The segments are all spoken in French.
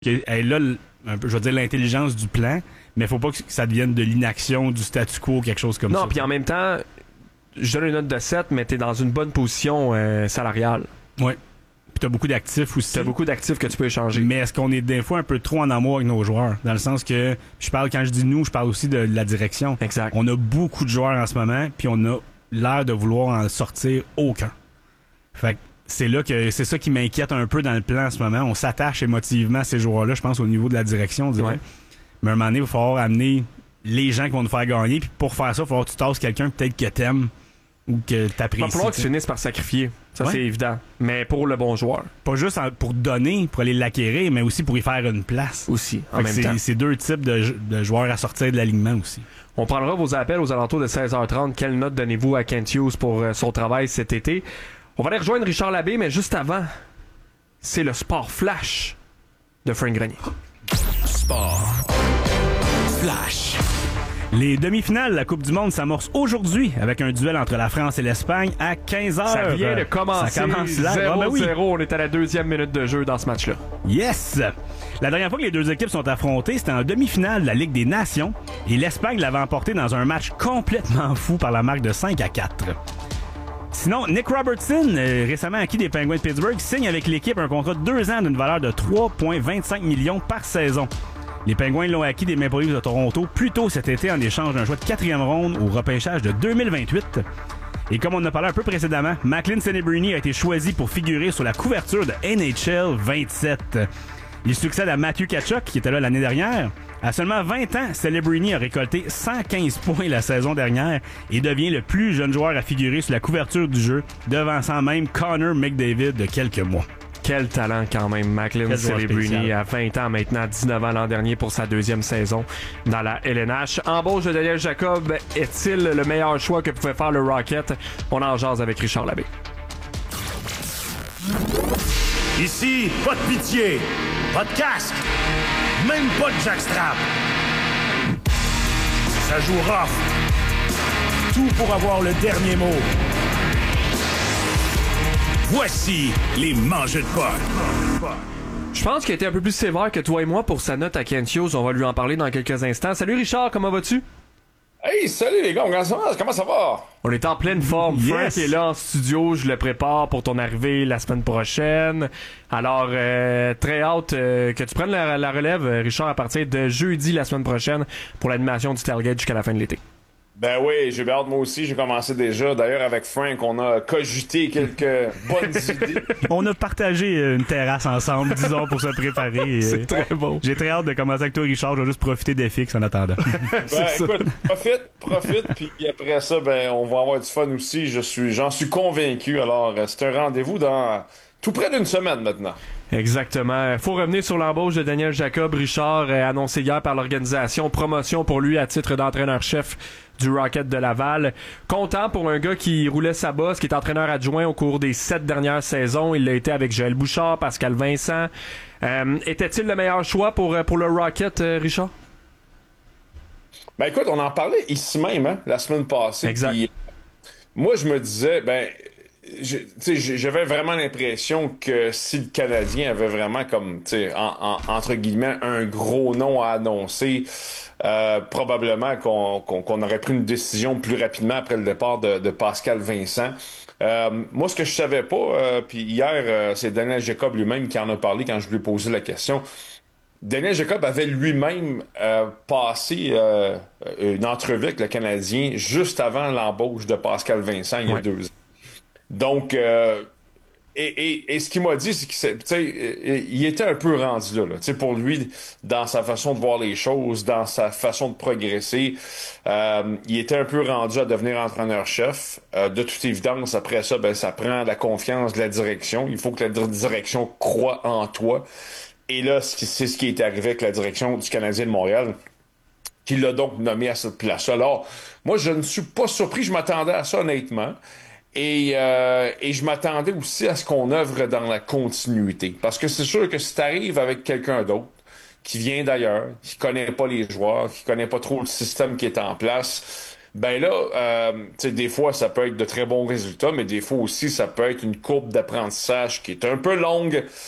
Elle a, un peu, je veux dire, l'intelligence du plan, mais faut pas que ça devienne de l'inaction, du statu quo, quelque chose comme ça. Non, puis en même temps, je donne une note de 7, mais t'es dans une bonne position salariale. Ouais. Puis t'as beaucoup d'actifs aussi. T'as beaucoup d'actifs que tu peux échanger. Mais est-ce qu'on est des fois un peu trop en amour avec nos joueurs? Dans le sens que, quand je dis nous, je parle aussi de la direction. Exact. On a beaucoup de joueurs en ce moment, puis on a l'air de vouloir en sortir aucun. Fait que c'est ça qui m'inquiète un peu dans le plan en ce moment. On s'attache émotivement à ces joueurs-là, je pense, au niveau de la direction, on dirait. Ouais. Mais à un moment donné, il va falloir amener les gens qui vont nous faire gagner, puis pour faire ça, il va falloir que tu tasses quelqu'un peut-être que t'aimes ou que t'apprécies. Il va falloir que tu finisses par sacrifier. Ça, c'est évident. Mais pour le bon joueur. Pas juste pour donner, pour aller l'acquérir, mais aussi pour y faire une place. Aussi, en même temps. C'est deux types de joueurs à sortir de l'alignement aussi. On prendra vos appels aux alentours de 16h30. Quelle note donnez-vous à Kent Hughes pour son travail cet été? On va aller rejoindre Richard Labbé, mais juste avant, c'est le Sport Flash de Frank Grenier. Sport Flash. Les demi-finales de la Coupe du Monde s'amorcent aujourd'hui avec un duel entre la France et l'Espagne à 15h. Ça vient de commencer. Ça commence là. 0-0. On est à la 2e minute de jeu dans ce match-là. Yes! La dernière fois que les deux équipes sont affrontées, c'était en demi-finale de la Ligue des Nations et l'Espagne l'avait emporté dans un match complètement fou par la marque de 5-4. Sinon, Nick Robertson, récemment acquis des Penguins de Pittsburgh, signe avec l'équipe un contrat de 2 ans d'une valeur de 3,25 millions par saison. Les Penguins l'ont acquis des Maple Leafs de Toronto plus tôt cet été en échange d'un choix de 4e ronde au repêchage de 2028. Et comme on en a parlé un peu précédemment, Macklin Celebrini a été choisi pour figurer sur la couverture de NHL 27. Il succède à Matthew Tkachuk, qui était là l'année dernière. À seulement 20 ans, Celebrini a récolté 115 points la saison dernière et devient le plus jeune joueur à figurer sur la couverture du jeu, devançant même Connor McDavid de quelques mois. Quel talent quand même, Macklin Celebrini, à 20 ans maintenant, 19 ans l'an dernier pour sa 2e saison dans la LNH. Embauche de Daniel Jacob, est-il le meilleur choix que pouvait faire le Rocket? On en jase avec Richard Labbé. Ici, pas de pitié, pas de casque, même pas de jackstrap. Ça joue rough. Tout pour avoir le dernier mot. Voici les mangeux de potes. Je pense qu'il a été un peu plus sévère que toi et moi pour sa note à Kent Hughes. On va lui en parler dans quelques instants. Salut Richard, comment vas-tu? Hey, salut les gars, comment ça va? On est en pleine forme. Yes. Frank est là en studio, je le prépare pour ton arrivée la semaine prochaine. Alors, très hâte que tu prennes la relève, Richard, à partir de jeudi la semaine prochaine pour l'animation du Tailgate jusqu'à la fin de l'été. Ben oui, j'ai hâte moi aussi, j'ai commencé déjà. D'ailleurs, avec Frank, on a cogité quelques bonnes idées. On a partagé une terrasse ensemble, disons, pour se préparer. C'est très bon. J'ai très hâte de commencer avec toi, Richard. Je vais juste profiter des fixes en attendant. Ben écoute, profite, puis après ça, ben on va avoir du fun aussi. J'en suis convaincu. Alors, c'est un rendez-vous dans tout près d'une semaine maintenant. Exactement. Faut revenir sur l'embauche de Daniel Jacob. Richard, annoncé hier par l'organisation. Promotion pour lui à titre d'entraîneur-chef du Rocket de Laval. Content pour un gars qui roulait sa bosse, qui est entraîneur adjoint au cours des 7 dernières saisons. Il l'a été avec Joël Bouchard, Pascal Vincent. Était-il le meilleur choix pour le Rocket, Richard? Ben écoute, on en parlait ici même, la semaine passée. Exact. Puis, moi, je me disais, j'avais vraiment l'impression que si le Canadien avait vraiment comme, entre guillemets, un gros nom à annoncer, probablement qu'on aurait pris une décision plus rapidement après le départ de Pascal Vincent. Moi, ce que je savais pas, puis hier, c'est Daniel Jacob lui-même qui en a parlé quand je lui ai posé la question. Daniel Jacob avait lui-même passé une entrevue avec le Canadien juste avant l'embauche de Pascal Vincent il y a 2 ans. Donc, et ce qu'il m'a dit, c'est que il était un peu rendu là. Pour lui, dans sa façon de voir les choses, dans sa façon de progresser, il était un peu rendu à devenir entraîneur-chef. De toute évidence, après ça, ça prend la confiance de la direction. Il faut que la direction croie en toi. Et là, c'est ce qui est arrivé avec la direction du Canadien de Montréal, qui l'a donc nommé à cette place. Alors, moi, je ne suis pas surpris. Je m'attendais à ça, honnêtement. Et je m'attendais aussi à ce qu'on œuvre dans la continuité. Parce que c'est sûr que si t'arrives avec quelqu'un d'autre, qui vient d'ailleurs, qui connaît pas les joueurs, qui connaît pas trop le système qui est en place, ben là, des fois, ça peut être de très bons résultats, mais des fois aussi, ça peut être une courbe d'apprentissage qui est un peu longue.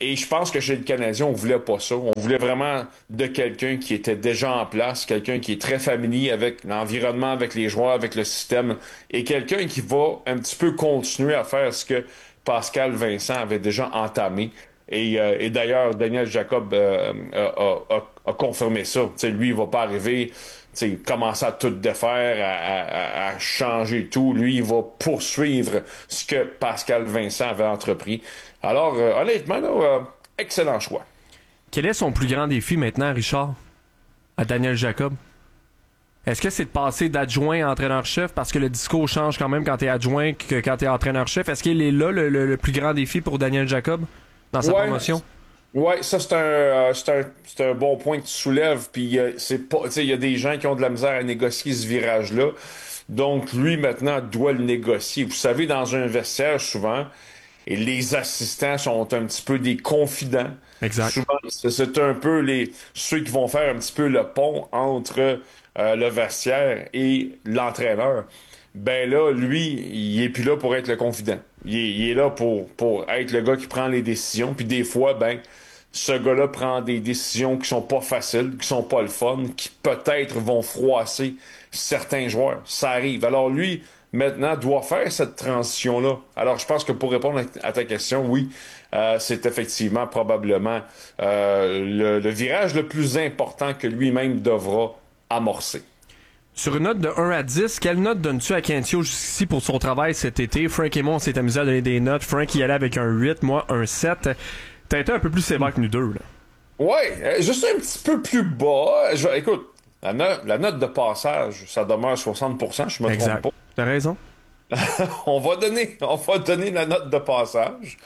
Et je pense que chez le Canadien, on voulait pas ça. On voulait vraiment de quelqu'un qui était déjà en place, quelqu'un qui est très familier avec l'environnement, avec les joueurs, avec le système, et quelqu'un qui va un petit peu continuer à faire ce que Pascal Vincent avait déjà entamé. Et d'ailleurs, Daniel Jacob a confirmé ça. T'sais, lui, il va pas arriver, commencer à tout défaire, à changer tout. Lui, il va poursuivre ce que Pascal Vincent avait entrepris. Alors, honnêtement, là, excellent choix. Quel est son plus grand défi maintenant, Richard, à Daniel Jacob? Est-ce que c'est de passer d'adjoint à entraîneur-chef parce que le discours change quand même quand t'es adjoint que quand t'es entraîneur-chef? Est-ce qu'il est là le plus grand défi pour Daniel Jacob dans sa promotion? Oui, ça c'est un bon point que tu soulèves. Puis il y a des gens qui ont de la misère à négocier ce virage-là. Donc lui maintenant doit le négocier. Vous savez, dans un vestiaire souvent, et les assistants sont un petit peu des confidents. Exact. Souvent, c'est un peu ceux qui vont faire un petit peu le pont entre le vestiaire et l'entraîneur. Ben là, lui, il est plus là pour être le confident. Il est là pour être le gars qui prend les décisions. Puis des fois, ben, ce gars-là prend des décisions qui sont pas faciles, qui sont pas le fun, qui peut-être vont froisser certains joueurs. Ça arrive. Alors lui, maintenant, doit faire cette transition-là. Alors je pense que pour répondre à ta question, oui, c'est effectivement probablement le virage le plus important que lui-même devra amorcer. Sur une note de 1 à 10, quelle note donnes-tu à Kentio jusqu'ici pour son travail cet été? Frank et moi, on s'est amusé à donner des notes. Frank y allait avec un 8, moi un 7. T'as été un peu plus sévère que nous deux, là. Ouais, juste un petit peu plus bas. Écoute, la note de passage, ça demeure 60%, je me trompe pas. T'as raison. on va donner la note de passage.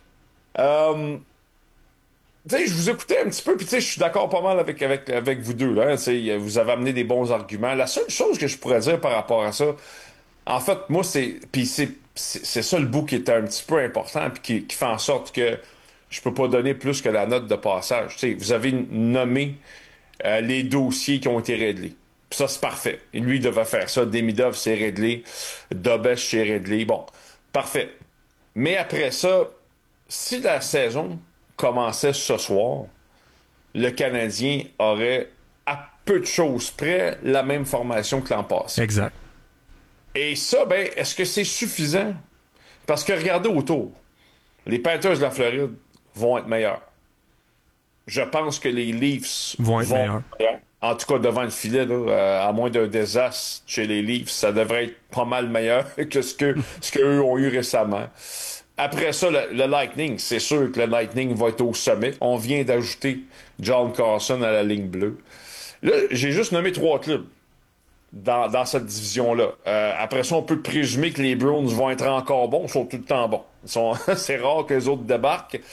Tu sais, je vous écoutais un petit peu, puis tu sais, je suis d'accord pas mal avec vous deux, là. Vous avez amené des bons arguments. La seule chose que je pourrais dire par rapport à ça, en fait, moi, c'est ça le bout qui est un petit peu important, puis qui fait en sorte que je peux pas donner plus que la note de passage. Tu sais, vous avez nommé les dossiers qui ont été réglés. Puis ça, c'est parfait. Et lui, il devait faire ça. Demidov, c'est réglé. Dobesch, c'est réglé. Bon, parfait. Mais après ça, si la saison commençait ce soir, le Canadien aurait, à peu de choses près, la même formation que l'an passé. Exact. Et ça, ben, est-ce que c'est suffisant? Parce que regardez autour. Les Panthers de la Floride vont être meilleurs. Je pense que les Leafs vont être meilleurs. En tout cas, devant le filet, là, à moins d'un désastre chez les Leafs, ça devrait être pas mal meilleur que ce qu'eux ont eu récemment. Après ça, le Lightning, c'est sûr que le Lightning va être au sommet. On vient d'ajouter John Carlson à la ligne bleue. Là, j'ai juste nommé 3 clubs dans cette division-là. Après ça, on peut présumer que les Bruins vont être encore bons. Ils sont tout le temps bons. C'est rare que les autres débarquent.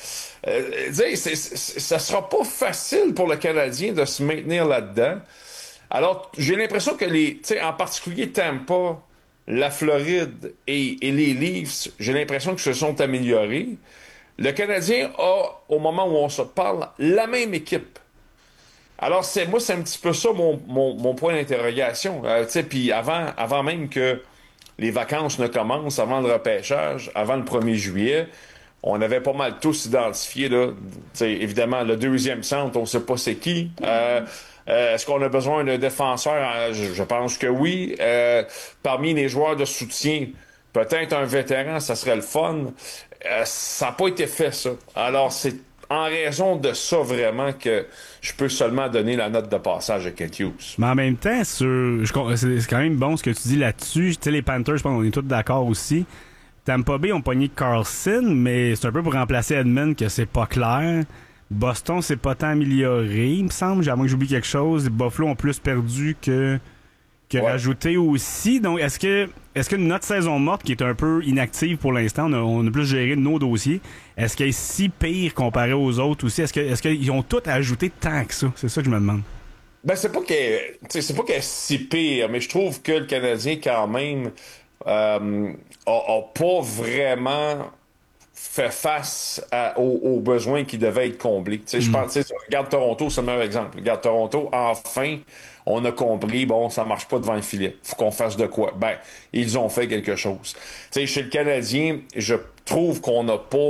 Ça sera pas facile pour le Canadien de se maintenir là-dedans. Alors, j'ai l'impression que en particulier Tampa, la Floride et les Leafs, j'ai l'impression qu'ils se sont améliorés. Le Canadien a, au moment où on se parle, la même équipe. Alors, moi, c'est un petit peu ça mon point d'interrogation. Puis avant même que les vacances ne commencent, avant le repêchage, avant le 1er juillet, on avait pas mal tous identifié, là. Évidemment, le deuxième centre, on sait pas c'est qui. Est-ce qu'on a besoin d'un défenseur? Je pense que oui. Parmi les joueurs de soutien, peut-être un vétéran, ça serait le fun. Ça n'a pas été fait, ça. Alors, c'est en raison de ça, vraiment, que je peux seulement donner la note de passage à Kent Hughes. Mais en même temps, c'est quand même bon ce que tu dis là-dessus. Tu sais, les Panthers, je pense qu'on est tous d'accord aussi. Tampa Bay ont pogné Carlson, mais c'est un peu pour remplacer Edmund que c'est pas clair. Boston s'est pas tant amélioré, il me semble. À moins que j'oublie quelque chose. Les Buffalo ont plus perdu que rajouté aussi. Donc, est-ce que notre saison morte, qui est un peu inactive pour l'instant, on a plus géré nos dossiers, est-ce qu'elle est si pire comparée aux autres aussi? Est-ce qu'ils ont tout ajouté tant que ça? C'est ça que je me demande. Ben, c'est pas qu'elle est si pire, mais je trouve que le Canadien, quand même, a pas vraiment fait face aux besoins qui devaient être comblés. Je pense, regarde Toronto, c'est le meilleur exemple. Regarde Toronto, enfin, on a compris, bon, ça marche pas devant le filet. Faut qu'on fasse de quoi? Ben, ils ont fait quelque chose. Chez le Canadien, je trouve qu'on n'a pas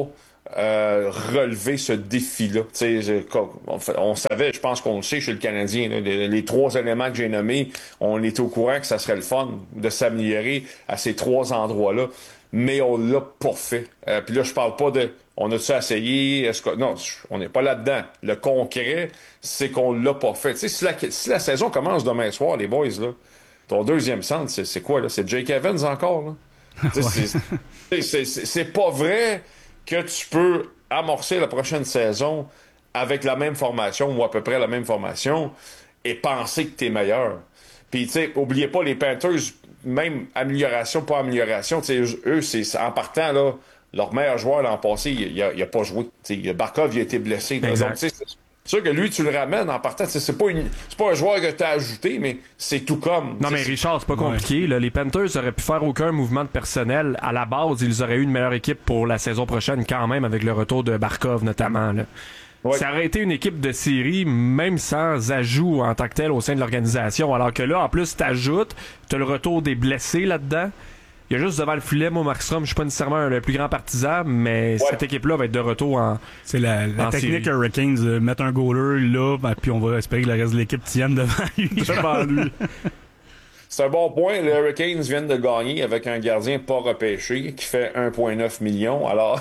relever ce défi-là. On savait, je pense qu'on le sait chez le Canadien, là, les 3 éléments que j'ai nommés, on était au courant que ça serait le fun de s'améliorer à ces 3 endroits-là, mais on l'a pas fait. Puis là, je parle pas de on a-tu essayé, non, on n'est pas là-dedans. Le concret, c'est qu'on l'a pas fait. Si la saison commence demain soir, les boys, là, ton deuxième centre, c'est quoi, là? C'est Jake Evans encore, là? C'est pas vrai que tu peux amorcer la prochaine saison avec la même formation ou à peu près la même formation et penser que t'es meilleur. Puis, tu sais, oubliez pas, les Panthers, même amélioration, pas amélioration, tu sais, eux, c'est en partant, là, leur meilleur joueur l'an passé, il a pas joué. Barkov, il a été blessé. Donc, c'est sûr que lui, tu le ramènes en partant. C'est pas un joueur que tu as ajouté, mais c'est tout comme. Non, mais Richard, c'est pas compliqué. Là. Les Panthers auraient pu faire aucun mouvement de personnel. À la base, ils auraient eu une meilleure équipe pour la saison prochaine quand même, avec le retour de Barkov notamment. Là. Ouais. Ça aurait été une équipe de série, même sans ajout en tant que tel au sein de l'organisation. Alors que là, en plus, t'ajoutes, t'as le retour des blessés là-dedans. Il y a juste devant le filet, moi, Markstrom, je suis pas nécessairement le plus grand partisan, mais cette équipe-là va être de retour en. C'est la technique Hurricanes, mettre un goaler là, puis on va espérer que le reste de l'équipe tienne devant lui. C'est un bon point. Les Hurricanes viennent de gagner avec un gardien pas repêché qui fait 1,9 million. Alors,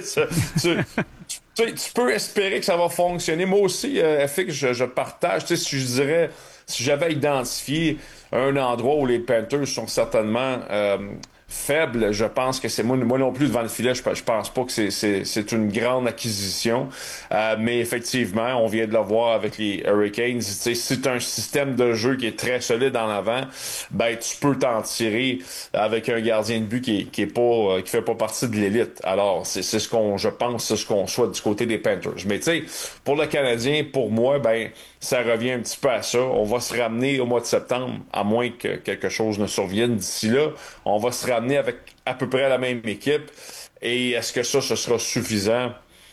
tu peux espérer que ça va fonctionner. Moi aussi, FX, je partage. Si j'avais identifié un endroit où les Panthers sont certainement faibles, je pense que c'est moi non plus devant le filet, je pense pas que c'est une grande acquisition. Mais effectivement, on vient de le voir avec les Hurricanes. Si tu as un système de jeu qui est très solide en avant, ben tu peux t'en tirer avec un gardien de but qui fait pas partie de l'élite. Alors, c'est ce qu'on souhaite du côté des Panthers. Mais tu sais, pour le Canadien, pour moi, ben ça revient un petit peu à ça. On va se ramener au mois de septembre, à moins que quelque chose ne survienne d'ici là. On va se ramener avec à peu près la même équipe. Et est-ce que ce sera suffisant?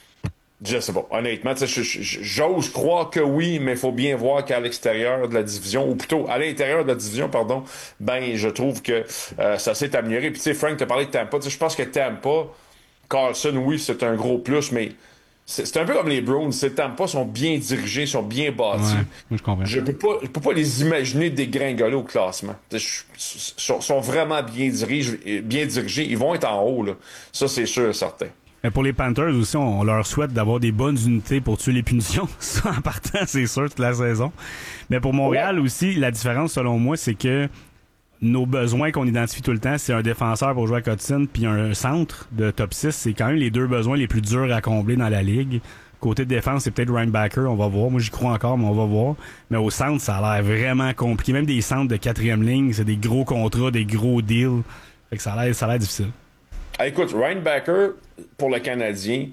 Je sais pas. Honnêtement, j'ose croire que oui, mais il faut bien voir qu'à l'extérieur de la division, ou plutôt à l'intérieur de la division, pardon, ben je trouve que ça s'est amélioré. Puis tu sais, Frank t'a parlé de Tampa. Je pense que Tampa, Carlson, oui, c'est un gros plus, mais c'est un peu comme les Browns. Ces Tampa sont bien dirigés, sont bien bâtis. Ouais, je comprends. Je peux pas les imaginer dégringoler au classement. Sont vraiment bien dirigés. Ils vont être en haut, là. Ça, c'est sûr et certain. Mais pour les Panthers aussi, on leur souhaite d'avoir des bonnes unités pour tuer les punitions. Ça, en partant, c'est sûr, toute la saison. Mais pour Montréal aussi, la différence, selon moi, c'est que nos besoins qu'on identifie tout le temps, c'est un défenseur pour jouer à Cotton puis un centre de top 6. C'est quand même les deux besoins les plus durs à combler dans la ligue. Côté de défense, c'est peut-être Reinbacker, on va voir. Moi, j'y crois encore, mais on va voir. Mais au centre, ça a l'air vraiment compliqué. Même des centres de 4e ligne, c'est des gros contrats, des gros deals. Fait que ça a l'air difficile. Écoute, Reinbacker, pour le Canadien,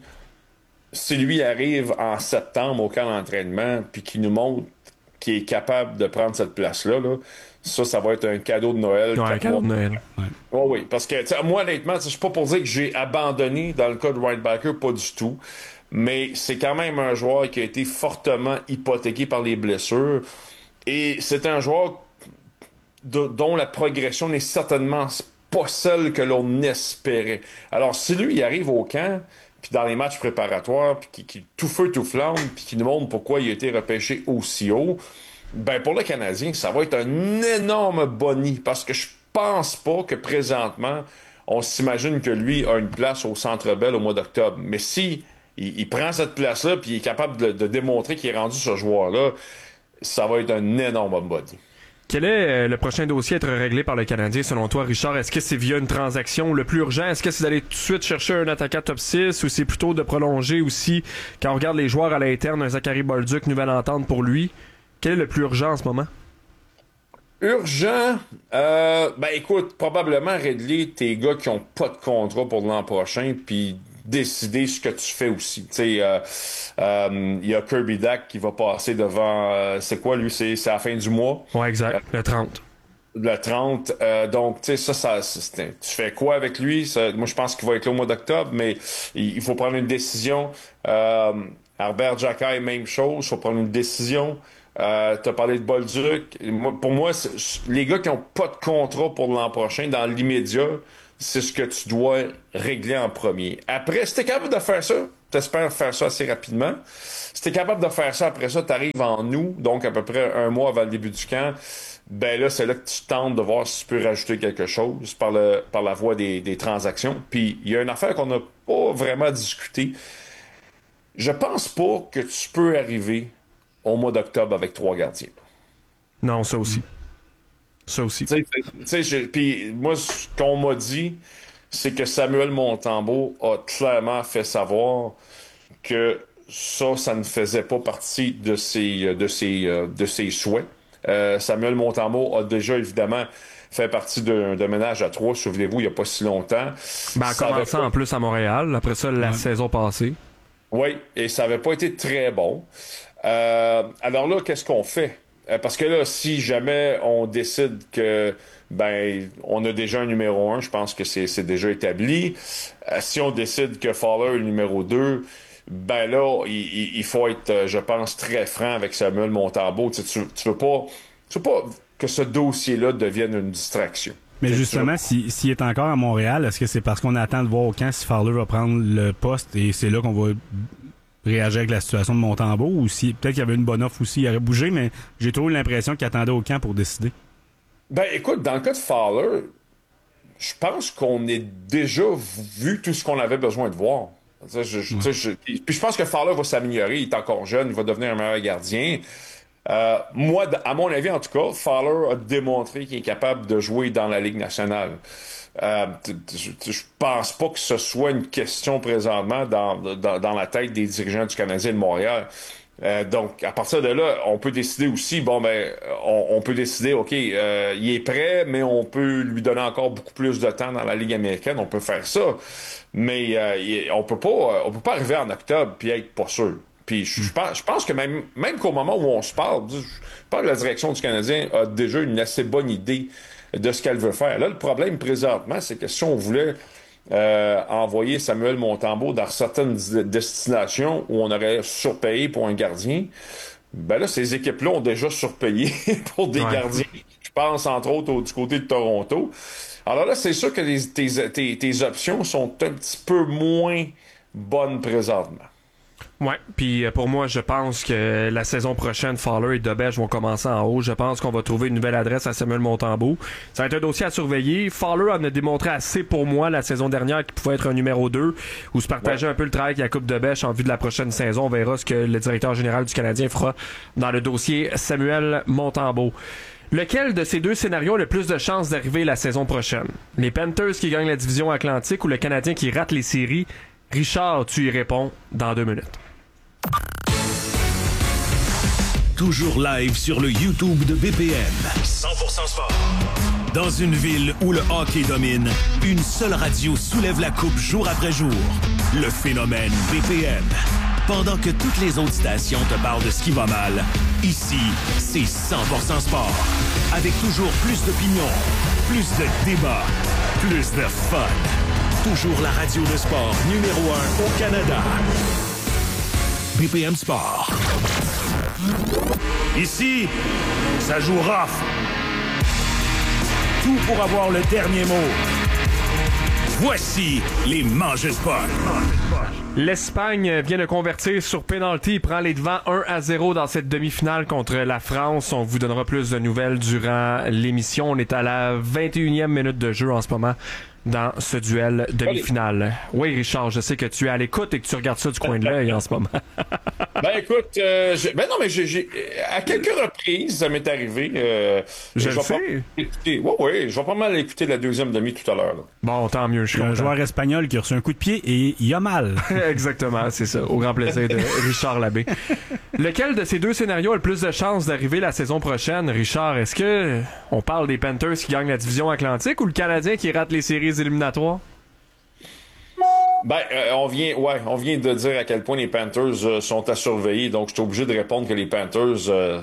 si lui arrive en septembre au camp d'entraînement puis qu'il nous montre qu'il est capable de prendre cette place-là, là, ça va être un cadeau de Noël. Ouais, un cadeau de Noël. Ouais. Oh oui, parce que moi, honnêtement, je suis pas pour dire que j'ai abandonné dans le cas de Reinbacker, pas du tout. Mais c'est quand même un joueur qui a été fortement hypothéqué par les blessures. Et c'est un joueur dont la progression n'est certainement pas celle que l'on espérait. Alors, si lui, il arrive au camp, puis dans les matchs préparatoires, puis qui tout feu, tout flamme, puis qui nous montre pourquoi il a été repêché aussi haut, ben pour le Canadien, ça va être un énorme boni, parce que je pense pas que présentement, on s'imagine que lui a une place au Centre Bell au mois d'octobre. Mais si il prend cette place-là, puis il est capable de démontrer qu'il est rendu ce joueur-là, ça va être un énorme boni. Quel est le prochain dossier à être réglé par le Canadien, selon toi, Richard? Est-ce que c'est via une transaction le plus urgent? Est-ce que c'est d'aller tout de suite chercher un attaquant top 6 ou c'est plutôt de prolonger aussi, quand on regarde les joueurs à l'interne, un Zachary Bolduc, nouvelle entente pour lui? Quel est le plus urgent en ce moment? Urgent? Ben écoute, probablement régler tes gars qui ont pas de contrat pour l'an prochain, puis décider ce que tu fais aussi. Tu sais, il y a Kirby Dach qui va passer devant... c'est quoi, lui? C'est à la fin du mois? Ouais, exact. Le 30. Le 30. Donc, tu sais, tu fais quoi avec lui? Moi, je pense qu'il va être là au mois d'octobre, mais il faut prendre une décision. Herbert Jacquet, même chose. Il faut prendre une décision. T'as parlé de Bolduc. Pour moi, les gars qui ont pas de contrat pour l'an prochain, dans l'immédiat, c'est ce que tu dois régler en premier. Après, si t'es capable de faire ça, t'espères faire ça assez rapidement. Si t'es capable de faire ça, après ça, t'arrives en août, donc à peu près un mois avant le début du camp, ben là, c'est là que tu tentes de voir si tu peux rajouter quelque chose par la voie des transactions. Puis, il y a une affaire qu'on n'a pas vraiment discutée. Je pense pas que tu peux arriver au mois d'octobre avec 3 gardiens. Non, ça aussi. Ça aussi. Puis moi, ce qu'on m'a dit, c'est que Samuel Montembeault a clairement fait savoir que ça ne faisait pas partie de ses souhaits. Samuel Montembeault a déjà, évidemment, fait partie d'un ménage à 3, souvenez-vous, il n'y a pas si longtemps. Ben, en commençant en plus à Montréal, après ça, la saison passée. Oui, et ça n'avait pas été très bon. Alors là, qu'est-ce qu'on fait? Parce que là, si jamais on décide que on a déjà un numéro 1, je pense que c'est déjà établi. Si on décide que Fowler est le numéro 2, ben là, il faut être, je pense, très franc avec Samuel Montembeault. Tu veux pas que ce dossier-là devienne une distraction. Mais justement, s'il est encore à Montréal, est-ce que c'est parce qu'on attend de voir au camp si Fowler va prendre le poste et c'est là qu'on va réagir avec la situation de Montembeault, ou si peut-être qu'il y avait une bonne offre aussi, il aurait bougé, mais j'ai toujours l'impression qu'il attendait au camp pour décider. Ben écoute, dans le cas de Fowler, je pense qu'on a déjà vu tout ce qu'on avait besoin de voir. Puis je pense que Fowler va s'améliorer, il est encore jeune, il va devenir un meilleur gardien. Moi, à mon avis, en tout cas, Fowler a démontré qu'il est capable de jouer dans la Ligue nationale. Je pense pas que ce soit une question présentement dans la tête des dirigeants du Canadien de Montréal. Donc, à partir de là, on peut décider aussi, on peut décider, OK, il est prêt, mais on peut lui donner encore beaucoup plus de temps dans la Ligue américaine, on peut faire ça. Mais on peut pas arriver en octobre puis être pas sûr. Puis je pense que même qu'au moment où on se parle, je pense que la direction du Canadien a déjà une assez bonne idée de ce qu'elle veut faire. Là, le problème présentement, c'est que si on voulait envoyer Samuel Montembeault dans certaines destinations où on aurait surpayé pour un gardien, ben là, ces équipes-là ont déjà surpayé pour des gardiens. Je pense, entre autres, du côté de Toronto. Alors là, c'est sûr que tes options sont un petit peu moins bonnes présentement. Ouais, puis pour moi, je pense que la saison prochaine, Fowler et Dobèche vont commencer en haut. Je pense qu'on va trouver une nouvelle adresse à Samuel Montembeault. Ça va être un dossier à surveiller. Fowler en a démontré assez pour moi la saison dernière qu'il pouvait être un numéro 2 ou se partager un peu le travail avec la Coupe Dobèche en vue de la prochaine saison. On verra ce que le directeur général du Canadien fera dans le dossier Samuel Montembeault. Lequel de ces deux scénarios a le plus de chances d'arriver la saison prochaine? Les Panthers qui gagnent la division Atlantique ou le Canadien qui rate les séries? Richard, tu y réponds dans 2 minutes. Toujours live sur le YouTube de BPM. 100% sport. Dans une ville où le hockey domine, une seule radio soulève la coupe jour après jour. Le phénomène BPM. Pendant que toutes les autres stations te parlent de ce qui va mal, ici, c'est 100% sport. Avec toujours plus d'opinions, plus de débats, plus de fun. Toujours la radio de sport numéro 1 au Canada. BPM Sport. Ici, ça joue rough. Tout pour avoir le dernier mot. Voici les mangeurs de potes. L'Espagne vient de convertir sur pénalty. Il prend les devants 1-0 dans cette demi-finale contre la France. On vous donnera plus de nouvelles durant l'émission. On est à la 21e minute de jeu en ce moment dans ce duel demi-finale. Oui, Richard, je sais que tu es à l'écoute et que tu regardes ça du coin de l'œil en ce moment. Ben écoute, j'ai à quelques reprises, ça m'est arrivé. Je le sais. Oui, je vais pas mal écouter la deuxième demi tout à l'heure. Là. Bon, tant mieux, je suis un joueur espagnol qui a reçu un coup de pied et il a mal. Exactement, c'est ça. Au grand plaisir de Richard Labbé. Lequel de ces deux scénarios a le plus de chances d'arriver la saison prochaine, Richard? Est-ce que on parle des Panthers qui gagnent la division Atlantique ou le Canadien qui rate les séries éliminatoires? On vient de dire à quel point les Panthers sont à surveiller, donc je suis obligé de répondre que les Panthers,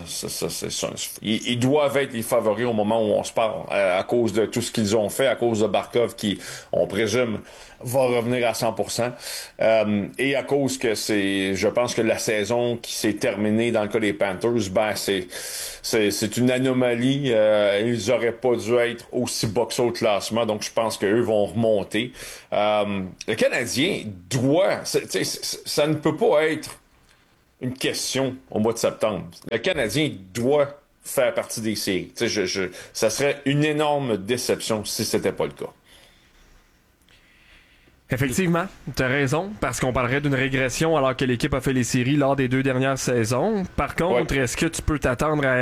ils doivent être les favoris au moment où on se parle, à cause de tout ce qu'ils ont fait, à cause de Barkov qui, on présume, va revenir à 100%. Et à cause que je pense que la saison qui s'est terminée dans le cas des Panthers, ben c'est une anomalie. Ils auraient pas dû être aussi bas que ça au classement, donc je pense qu'eux vont remonter. Le Canadien doit... ça ne peut pas être une question au mois de septembre. Le Canadien doit faire partie des séries. Ça serait une énorme déception si c'était pas le cas. Effectivement, tu as raison, parce qu'on parlerait d'une régression alors que l'équipe a fait les séries lors des 2 dernières saisons. Par contre, Est-ce que tu peux t'attendre à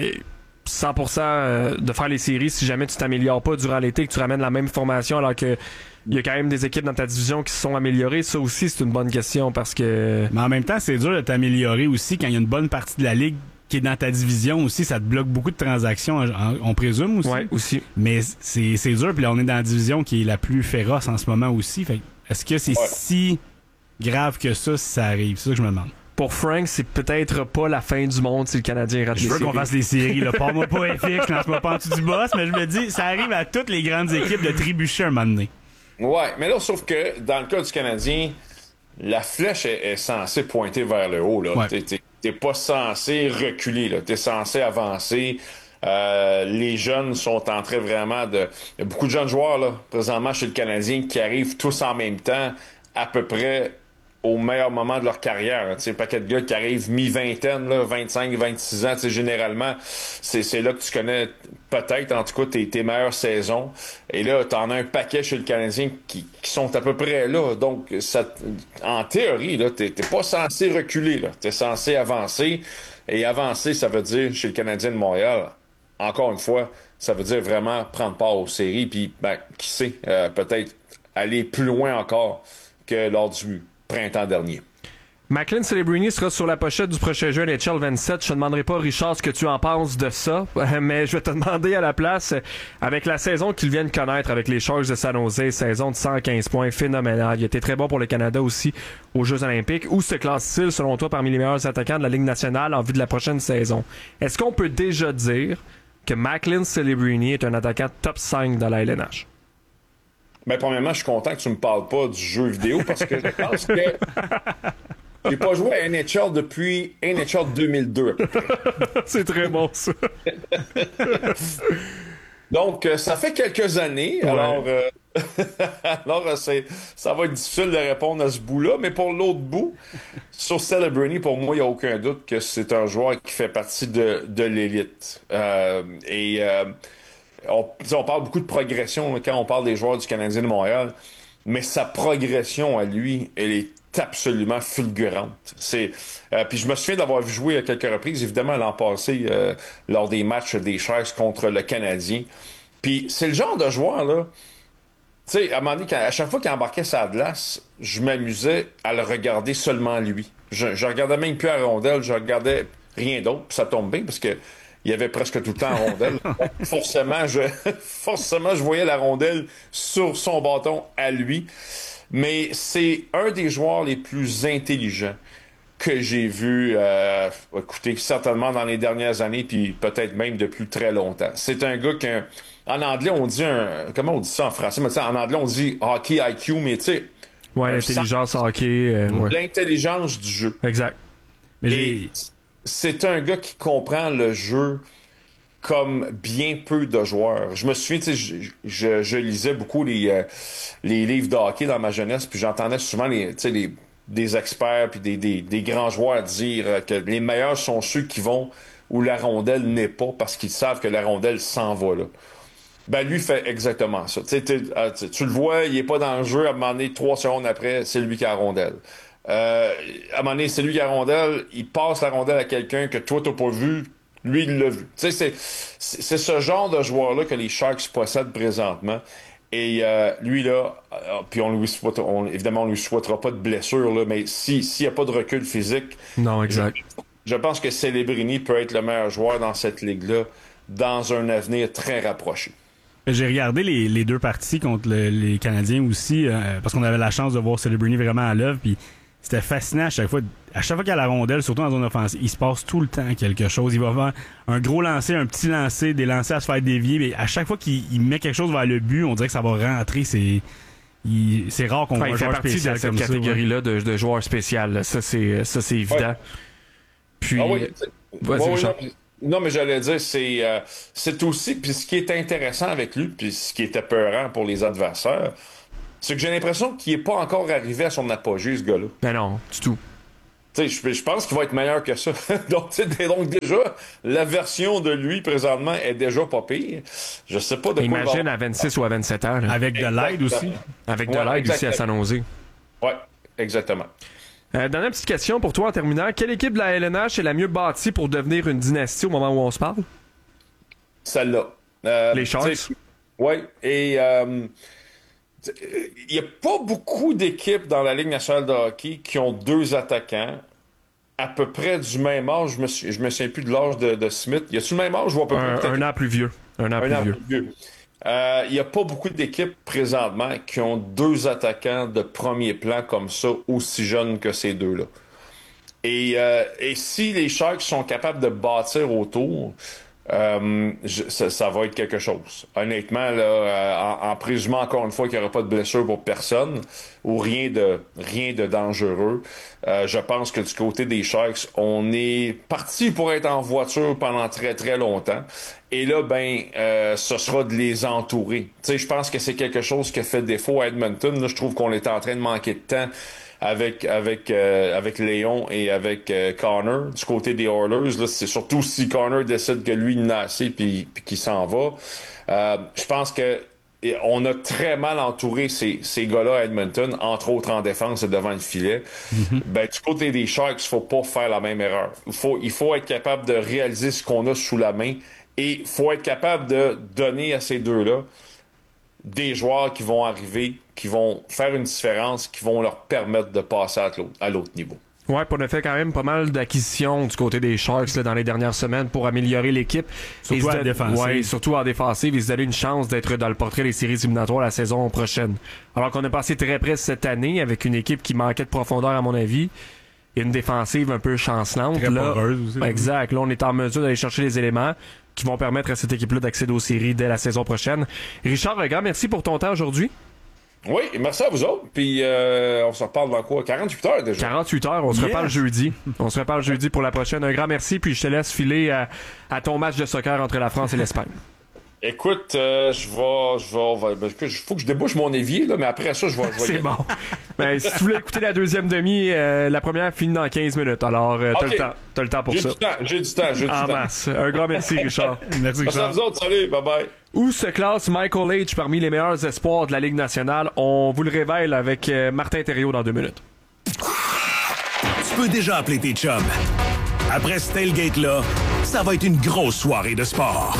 100% de faire les séries si jamais tu t'améliores pas durant l'été, que tu ramènes la même formation alors que il y a quand même des équipes dans ta division qui se sont améliorées? Ça aussi, c'est une bonne question parce que... Mais en même temps, c'est dur de t'améliorer aussi quand il y a une bonne partie de la ligue qui est dans ta division aussi. Ça te bloque beaucoup de transactions, on présume aussi. Oui, aussi. Mais c'est dur, puis là, on est dans la division qui est la plus féroce en ce moment aussi. Fait est-ce que c'est si grave que ça si ça arrive? C'est ça que je me demande. Pour Frank, c'est peut-être pas la fin du monde si le Canadien rate les séries. Je veux qu'on fasse les séries, là. Parle-moi pas FX, lance-moi pas en dessous du boss, mais je me dis, ça arrive à toutes les grandes équipes de trébucher un moment donné. Ouais, mais là, sauf que dans le cas du Canadien, la flèche est censée pointer vers le haut, là. Ouais. T'es pas censé reculer, là. T'es censé avancer. Les jeunes sont en train vraiment de... Il y a beaucoup de jeunes joueurs, là, présentement, chez le Canadien, qui arrivent tous en même temps, à peu près au meilleur moment de leur carrière. Tu sais, un paquet de gars qui arrivent mi-vingtaine, là, 25, 26 ans, tu sais, généralement, c'est là que tu connais peut-être, en tout cas, tes meilleures saisons. Et là, t'en as un paquet chez le Canadien qui sont à peu près là. Donc, en théorie, là, t'es pas censé reculer, là. T'es censé avancer. Et avancer, ça veut dire, chez le Canadien de Montréal, encore une fois, ça veut dire vraiment prendre part aux séries, puis, qui sait, peut-être aller plus loin encore que lors du printemps dernier. Macklin Celebrini sera sur la pochette du prochain jeu NHL 27. Je te demanderai pas, Richard, ce que tu en penses de ça, mais je vais te demander à la place, avec la saison qu'il vient de connaître avec les Sharks de San Jose, saison de 115 points, phénoménal. Il était très bon pour le Canada aussi aux Jeux olympiques. Où se classe-t-il, selon toi, parmi les meilleurs attaquants de la Ligue nationale en vue de la prochaine saison? Est-ce qu'on peut déjà dire que Macklin Celebrini est un attaquant top 5 dans la LNH? Mais premièrement, je suis content que tu me parles pas du jeu vidéo parce que je pense que j'ai pas joué à NHL depuis NHL 2002. C'est très bon, ça. Donc, ça fait quelques années. Ouais. Alors, ça va être difficile de répondre à ce bout-là. Mais pour l'autre bout, sur Celebrini, pour moi, il n'y a aucun doute que c'est un joueur qui fait partie de l'élite. On parle beaucoup de progression quand on parle des joueurs du Canadien de Montréal, mais sa progression à lui, elle est absolument fulgurante. Puis je me souviens d'avoir vu jouer à quelques reprises, évidemment l'an passé, lors des matchs des Sharks contre le Canadien. Puis c'est le genre de joueur, là, tu sais, à un moment donné, à chaque fois qu'il embarquait sa glace, je m'amusais à le regarder seulement lui. Je regardais même plus à rondelle, je regardais rien d'autre, puis ça tombe bien, parce que il y avait presque tout le temps la rondelle. forcément, je voyais la rondelle sur son bâton à lui. Mais c'est un des joueurs les plus intelligents que j'ai vu, écoutez, certainement dans les dernières années, puis peut-être même depuis très longtemps. C'est un gars en anglais, on dit comment on dit ça en français? Mais en anglais, on dit hockey IQ, mais tu sais... Ouais, l'intelligence hockey. Ouais. L'intelligence du jeu. Exact. Et c'est un gars qui comprend le jeu comme bien peu de joueurs. Je me souviens, tu sais, je lisais beaucoup les livres de hockey dans ma jeunesse, puis j'entendais souvent des experts puis des grands joueurs dire que les meilleurs sont ceux qui vont où la rondelle n'est pas parce qu'ils savent que la rondelle s'en va là. Ben lui fait exactement ça. Tu le vois, il est pas dans le jeu, à un moment donné, 3 secondes après, c'est lui qui a la rondelle. À un moment donné, c'est lui qui a la rondelle, il passe la rondelle à quelqu'un que toi t'as pas vu, lui il l'a vu. Tu sais, c'est ce genre de joueur-là que les Sharks possèdent présentement. Et lui là, puis évidemment on lui souhaitera pas de blessure là, mais s'il y a pas de recul physique, non, exact. Je pense que Celebrini peut être le meilleur joueur dans cette ligue-là dans un avenir très rapproché. J'ai regardé les 2 parties contre les Canadiens aussi, parce qu'on avait la chance de voir Celebrini vraiment à l'œuvre, puis c'était fascinant à chaque fois. À chaque fois qu'il y a la rondelle, surtout en zone offensive, il se passe tout le temps quelque chose. Il va faire un gros lancer, un petit lancer, des lancers à se faire dévier, mais à chaque fois qu'il met quelque chose vers le but, on dirait que ça va rentrer. c'est rare qu'on voit un il fait joueur partie de spécial cette comme ça. catégorie-là de joueurs spéciaux. Là. Ça, c'est évident. Ouais. Puis, Ah oui, vas-y, Richard. non, mais j'allais dire, c'est aussi, puis ce qui est intéressant avec lui, puis ce qui est épeurant pour les adversaires, c'est que j'ai l'impression qu'il n'est pas encore arrivé à son apogée, ce gars-là. Ben non, du tout. Je pense qu'il va être meilleur que ça. donc déjà, la version de lui présentement est déjà pas pire. Je sais pas de quoi. Imagine à 26 ou à 27 ans. Là. Avec de l'aide aussi. Avec de l'aide aussi à San Jose. Ouais, exactement. Dernière petite question pour toi en terminant. Quelle équipe de la LNH est la mieux bâtie pour devenir une dynastie au moment où on se parle? Celle-là. Les Sharks? Oui, et il n'y a pas beaucoup d'équipes dans la Ligue nationale de hockey qui ont 2 attaquants à peu près du même âge. Je me souviens plus de l'âge de Smith. Y a-tu le même âge ou à peu près? Un an plus vieux. Un an plus vieux. Il n'y a pas beaucoup d'équipes présentement qui ont 2 attaquants de premier plan comme ça, aussi jeunes que ces deux-là. Et si les Sharks sont capables de bâtir autour, ça va être quelque chose. Honnêtement, là, en présumant encore une fois qu'il n'y aura pas de blessure pour personne ou rien de dangereux, je pense que du côté des Sharks, on est parti pour être en voiture pendant très très longtemps. Et là, ce sera de les entourer. Tu sais, je pense que c'est quelque chose qui a fait défaut à Edmonton. Là, je trouve qu'on était en train de manquer de temps avec Léon et avec Connor du côté des Oilers. Là, c'est surtout si Connor décide que lui il n'a assez puis qu'il s'en va. Je pense que on a très mal entouré ces gars-là à Edmonton, entre autres en défense et devant le filet. Mm-hmm. Du côté des Sharks, il faut pas faire la même erreur. Il faut être capable de réaliser ce qu'on a sous la main et il faut être capable de donner à ces deux-là des joueurs qui vont arriver, qui vont faire une différence, qui vont leur permettre de passer à l'autre niveau. Ouais, puis on a fait quand même pas mal d'acquisitions du côté des Sharks là, dans les dernières semaines pour améliorer l'équipe. Surtout en défensive. Ouais, surtout en défensive. Ils se donnaient une chance d'être dans le portrait des séries éliminatoires la saison prochaine. Alors qu'on a passé très près cette année avec une équipe qui manquait de profondeur à mon avis. Et une défensive un peu chancelante. Très poreuse aussi. Exact. Là, on est en mesure d'aller chercher les éléments qui vont permettre à cette équipe-là d'accéder aux séries dès la saison prochaine. Richard, grand merci pour ton temps aujourd'hui. Oui, merci à vous autres. Puis on se reparle dans quoi? 48 heures déjà. 48 heures, on se reparle jeudi. On se reparle jeudi pour la prochaine. Un grand merci, puis je te laisse filer à ton match de soccer entre la France et l'Espagne. Écoute, faut que je débouche mon évier, là, mais après ça, je vais C'est bon. Ben, si tu voulais écouter la deuxième demi, la première finit dans 15 minutes. Alors, t'as le temps pour ça. J'ai du temps. En masse. Un grand merci, Richard. Merci, Richard. Merci à vous autres. Salut, bye-bye. Où se classe Michael H parmi les meilleurs espoirs de la Ligue nationale? On vous le révèle avec Martin Thériault dans 2 minutes. Tu peux déjà appeler tes chums. Après ce tailgate-là, ça va être une grosse soirée de sport.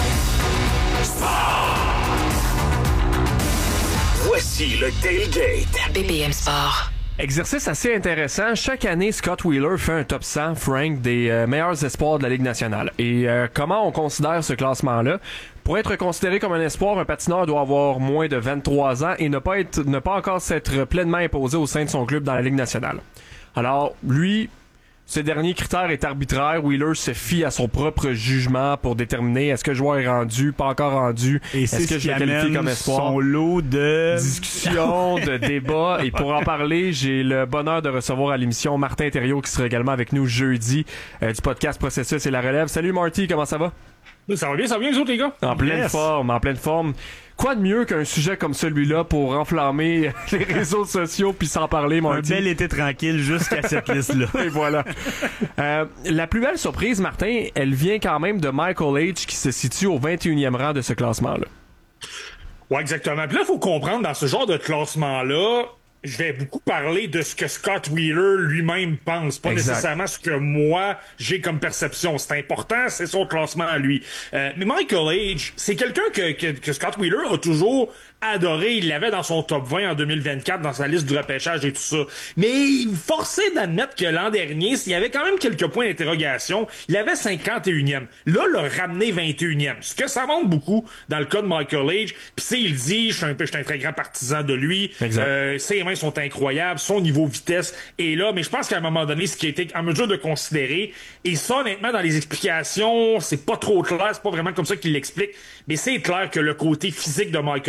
Voici le tailgate. BPM Sport. Exercice assez intéressant. Chaque année, Scott Wheeler fait un top 100, Frank, des meilleurs espoirs de la Ligue nationale. Et comment on considère ce classement-là? Pour être considéré comme un espoir, un patineur doit avoir moins de 23 ans et ne pas encore s'être pleinement imposé au sein de son club dans la Ligue nationale. Alors, lui, ce dernier critère est arbitraire. Wheeler se fie à son propre jugement pour déterminer est-ce que le joueur est rendu, pas encore rendu, et est-ce que je le qualifie comme espoir. Son lot de discussions, de débats. Et pour en parler, j'ai le bonheur de recevoir à l'émission Martin Thériault qui sera également avec nous jeudi du podcast Processus et la Relève. Salut Marty, comment ça va? Ça va bien, vous autres, les gars? En pleine forme. Quoi de mieux qu'un sujet comme celui-là pour enflammer les réseaux sociaux puis s'en parler, Marty? Un bel été tranquille jusqu'à cette liste-là. Et voilà. La plus belle surprise, Martin, elle vient quand même de Michael H qui se situe au 21e rang de ce classement-là. Ouais, exactement. Puis là, il faut comprendre, dans ce genre de classement-là, je vais beaucoup parler de ce que Scott Wheeler lui-même pense, pas nécessairement ce que moi j'ai comme perception. C'est important, c'est son classement à lui. Mais Michael H, c'est quelqu'un que Scott Wheeler a toujours adoré. Il l'avait dans son top 20 en 2024, dans sa liste du repêchage et tout ça. Mais il forçait d'admettre que l'an dernier, il y avait quand même quelques points d'interrogation. Il avait 51e. Là, le ramené 21e. Ce que ça montre beaucoup dans le cas de Michael H. Puis il dit, je suis un très grand partisan de lui. Ses mains sont incroyables, son niveau vitesse est là. Mais je pense qu'à un moment donné, ce qui a été en mesure de considérer, et ça, honnêtement, dans les explications, c'est pas trop clair, c'est pas vraiment comme ça qu'il l'explique, mais c'est clair que le côté physique de Michael H,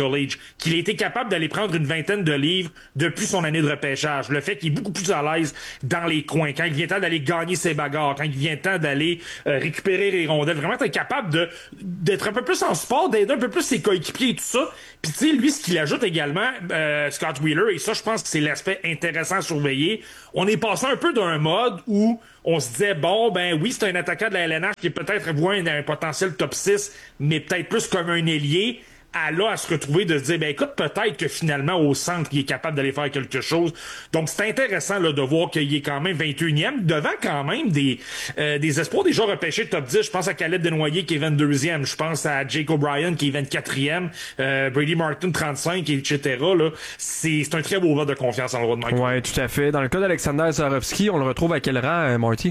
qu'il a été capable d'aller prendre une vingtaine de livres depuis son année de repêchage. Le fait qu'il est beaucoup plus à l'aise dans les coins, quand il vient temps d'aller gagner ses bagarres, quand il vient temps d'aller récupérer les rondelles, vraiment être capable d'être un peu plus en sport, d'aider un peu plus ses coéquipiers et tout ça. Puis tu sais, lui, ce qu'il ajoute également, Scott Wheeler, et ça, je pense que c'est l'aspect intéressant à surveiller, on est passé un peu d'un mode où on se disait, bon, ben oui, c'est un attaquant de la LNH qui est peut-être voué un potentiel top 6, mais peut-être plus comme un ailier, à se retrouver de se dire, ben écoute, peut-être que finalement, au centre, il est capable d'aller faire quelque chose. Donc, c'est intéressant là, de voir qu'il est quand même 21e, devant quand même des espoirs déjà repêchés top 10. Je pense à Caleb Desnoyers qui est 22e. Je pense à Jake O'Brien qui est 24e. Brady Martin, 35, etc. Là. C'est un très beau vote de confiance en le rôle de Mike. Ouais, tout à fait. Dans le cas d'Alexander Zarovski, on le retrouve à quel rang, Marty?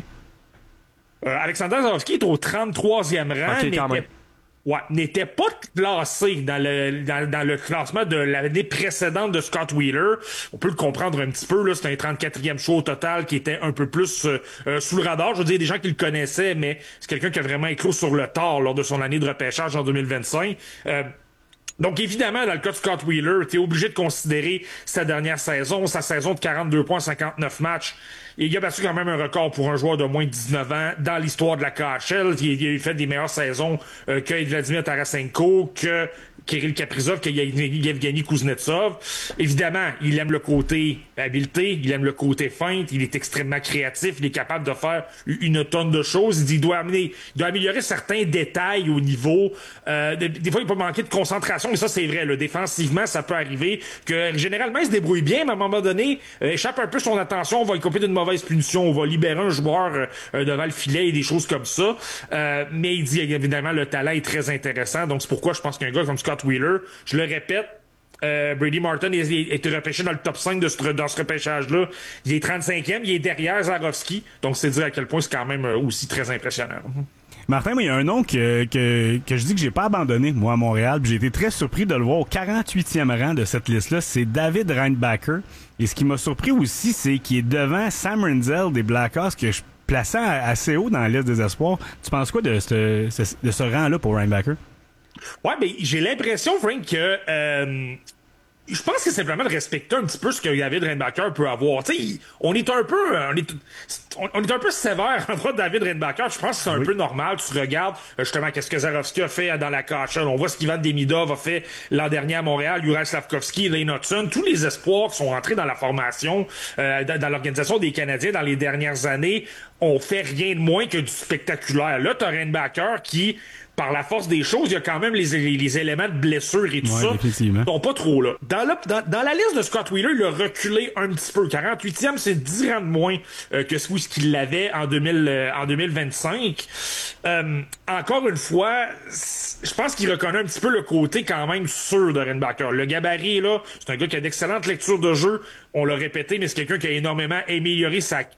Alexander Zarovski est au 33e rang. OK, quand même. Ouais, n'était pas classé dans le classement de l'année précédente de Scott Wheeler. On peut le comprendre un petit peu, là. C'est un 34e show au total qui était un peu plus sous le radar. Je veux dire, des gens qui le connaissaient, mais c'est quelqu'un qui a vraiment éclos sur le tard lors de son année de repêchage en 2025. Donc, évidemment, dans le cas de Scott Wheeler, t'es obligé de considérer sa dernière saison, sa saison de 42 points, 59 matchs. Et il a battu quand même un record pour un joueur de moins de 19 ans dans l'histoire de la KHL. Il a fait des meilleures saisons que Vladimir Tarasenko, que Kirill Kaprizov, que Yevgeny Kuznetsov. Évidemment, il aime le côté habileté, il aime le côté feinte, il est extrêmement créatif, il est capable de faire une tonne de choses. Il doit améliorer certains détails au niveau... des fois, il peut manquer de concentration, mais ça, c'est vrai. Là, défensivement, ça peut arriver que généralement, il se débrouille bien, mais à un moment donné, échappe un peu son attention, on va écoper d'une mauvaise punition, on va libérer un joueur devant le filet et des choses comme ça. Mais il dit, évidemment, le talent est très intéressant. Donc, c'est pourquoi je pense qu'un gars comme Scott Wheeler, je le répète, Brady Martin a été repêché dans le top 5 dans ce repêchage-là. Il est 35e, il est derrière Zarovski. Donc, c'est dire à quel point c'est quand même aussi très impressionnant. Martin, moi, il y a un nom que je dis que j'ai pas abandonné, moi, à Montréal, puis j'ai été très surpris de le voir au 48e rang de cette liste-là. C'est David Reinbacher. Et ce qui m'a surpris aussi, c'est qu'il est devant Sam Rinzel des Blackhawks, que je plaçais assez haut dans la liste des espoirs. Tu penses quoi de ce rang-là pour Reinbacher? Ouais, mais j'ai l'impression, Frank, que je pense que c'est simplement de respecter un petit peu ce que David Reinbacher peut avoir. Tu sais, on est un peu sévère envers David Reinbacher. Je pense que c'est un peu normal. Tu regardes justement qu'est-ce que Zarovski a fait dans la KHL. On voit ce qu'Ivan Demidov a fait l'an dernier à Montréal, Juraj Slavkovski, Lane Hudson. Tous les espoirs qui sont rentrés dans la formation, dans l'organisation des Canadiens dans les dernières années, ont fait rien de moins que du spectaculaire. Là, t'as Reinbacher qui... Par la force des choses, il y a quand même les éléments de blessure et tout ça. Ils sont pas trop là. Dans la liste de Scott Wheeler, il a reculé un petit peu. 48e, c'est 10 rangs de moins que ce qu'il avait en 2025. Encore une fois, je pense qu'il reconnaît un petit peu le côté quand même sûr de Reinbacher. Le gabarit, là, c'est un gars qui a d'excellentes lectures de jeu. On l'a répété, mais c'est quelqu'un qui a énormément amélioré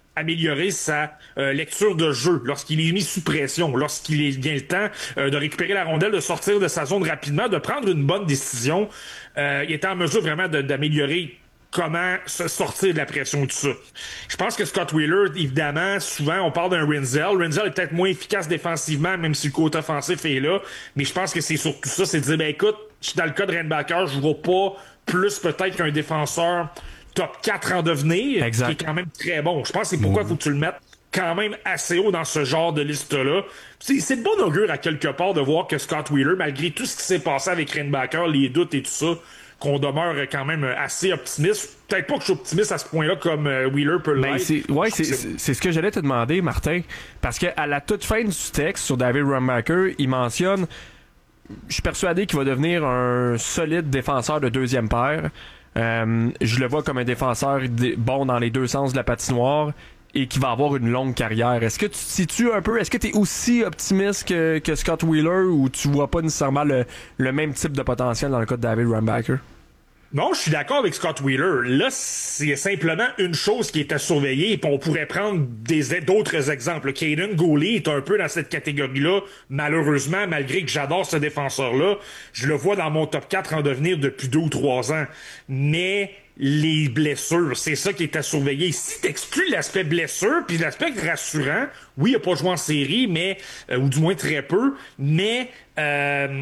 sa lecture de jeu lorsqu'il est mis sous pression, lorsqu'il vient le temps de récupérer la rondelle, de sortir de sa zone rapidement, de prendre une bonne décision. Il est en mesure vraiment d'améliorer comment se sortir de la pression et tout ça. Je pense que Scott Wheeler, évidemment, souvent on parle d'un Rinzel. Rinzel est peut-être moins efficace défensivement, même si le côté offensif est là, mais je pense que c'est surtout ça, c'est de dire, ben écoute, dans le cas de Reinbacher, je vois pas plus peut-être qu'un défenseur top 4 en devenir, exact, qui est quand même très bon. Je pense que c'est pourquoi il faut que tu le mettes quand même assez haut dans ce genre de liste-là. C'est de bon augure à quelque part de voir que Scott Wheeler, malgré tout ce qui s'est passé avec Reinbacher, les doutes et tout ça, qu'on demeure quand même assez optimiste. Peut-être pas que je suis optimiste à ce point-là comme Wheeler peut l'être. C'est ce que j'allais te demander, Martin, parce qu'à la toute fin du texte sur David Reinbacher, il mentionne, je suis persuadé qu'il va devenir un solide défenseur de deuxième paire. Je le vois comme un défenseur bon dans les deux sens de la patinoire et qui va avoir une longue carrière. Est-ce que tu te situes un peu, est-ce que tu es aussi optimiste que Scott Wheeler ou tu vois pas nécessairement le même type de potentiel dans le cas de David Reinbacher? Non, je suis d'accord avec Scott Wheeler. Là, c'est simplement une chose qui est à surveiller, et puis on pourrait prendre d'autres exemples. Caden Goulet est un peu dans cette catégorie-là. Malheureusement, malgré que j'adore ce défenseur-là, je le vois dans mon top 4 en devenir depuis 2 ou 3 ans. Mais les blessures, c'est ça qui est à surveiller. Si t'exclus l'aspect blessure, puis l'aspect rassurant, oui, il a pas joué en série, mais ou du moins très peu, mais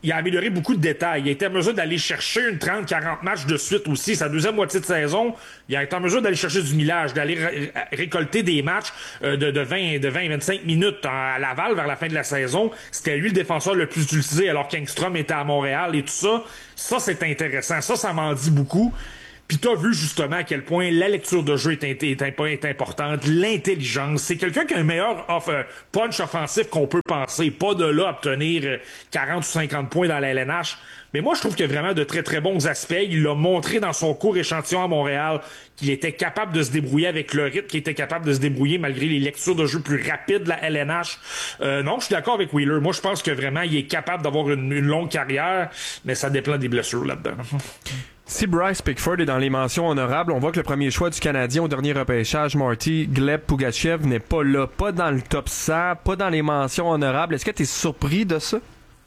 il a amélioré beaucoup de détails. Il a été en mesure d'aller chercher une 30-40 matchs de suite aussi. Sa deuxième moitié de saison, il a été en mesure d'aller chercher du millage, d'aller récolter des matchs de 20-25 minutes à Laval vers la fin de la saison. C'était lui le défenseur le plus utilisé alors qu'Engstrom était à Montréal et tout ça. Ça, c'est intéressant. Ça m'en dit beaucoup. Puis t'as vu justement à quel point la lecture de jeu est importante, l'intelligence. C'est quelqu'un qui a un meilleur punch offensif qu'on peut penser. Pas de là obtenir 40 ou 50 points dans la LNH. Mais moi, je trouve qu'il y a vraiment de très, très bons aspects. Il l'a montré dans son court échantillon à Montréal qu'il était capable de se débrouiller avec le rythme, qu'il était capable de se débrouiller malgré les lectures de jeu plus rapides de la LNH. Non, je suis d'accord avec Wheeler. Moi, je pense que vraiment, il est capable d'avoir une longue carrière, mais ça dépend des blessures là-dedans. Si Bryce Pickford est dans les mentions honorables, on voit que le premier choix du Canadien au dernier repêchage, Marty Gleb Pugachev, n'est pas là, pas dans le top 100, pas dans les mentions honorables. Est-ce que tu es surpris de ça?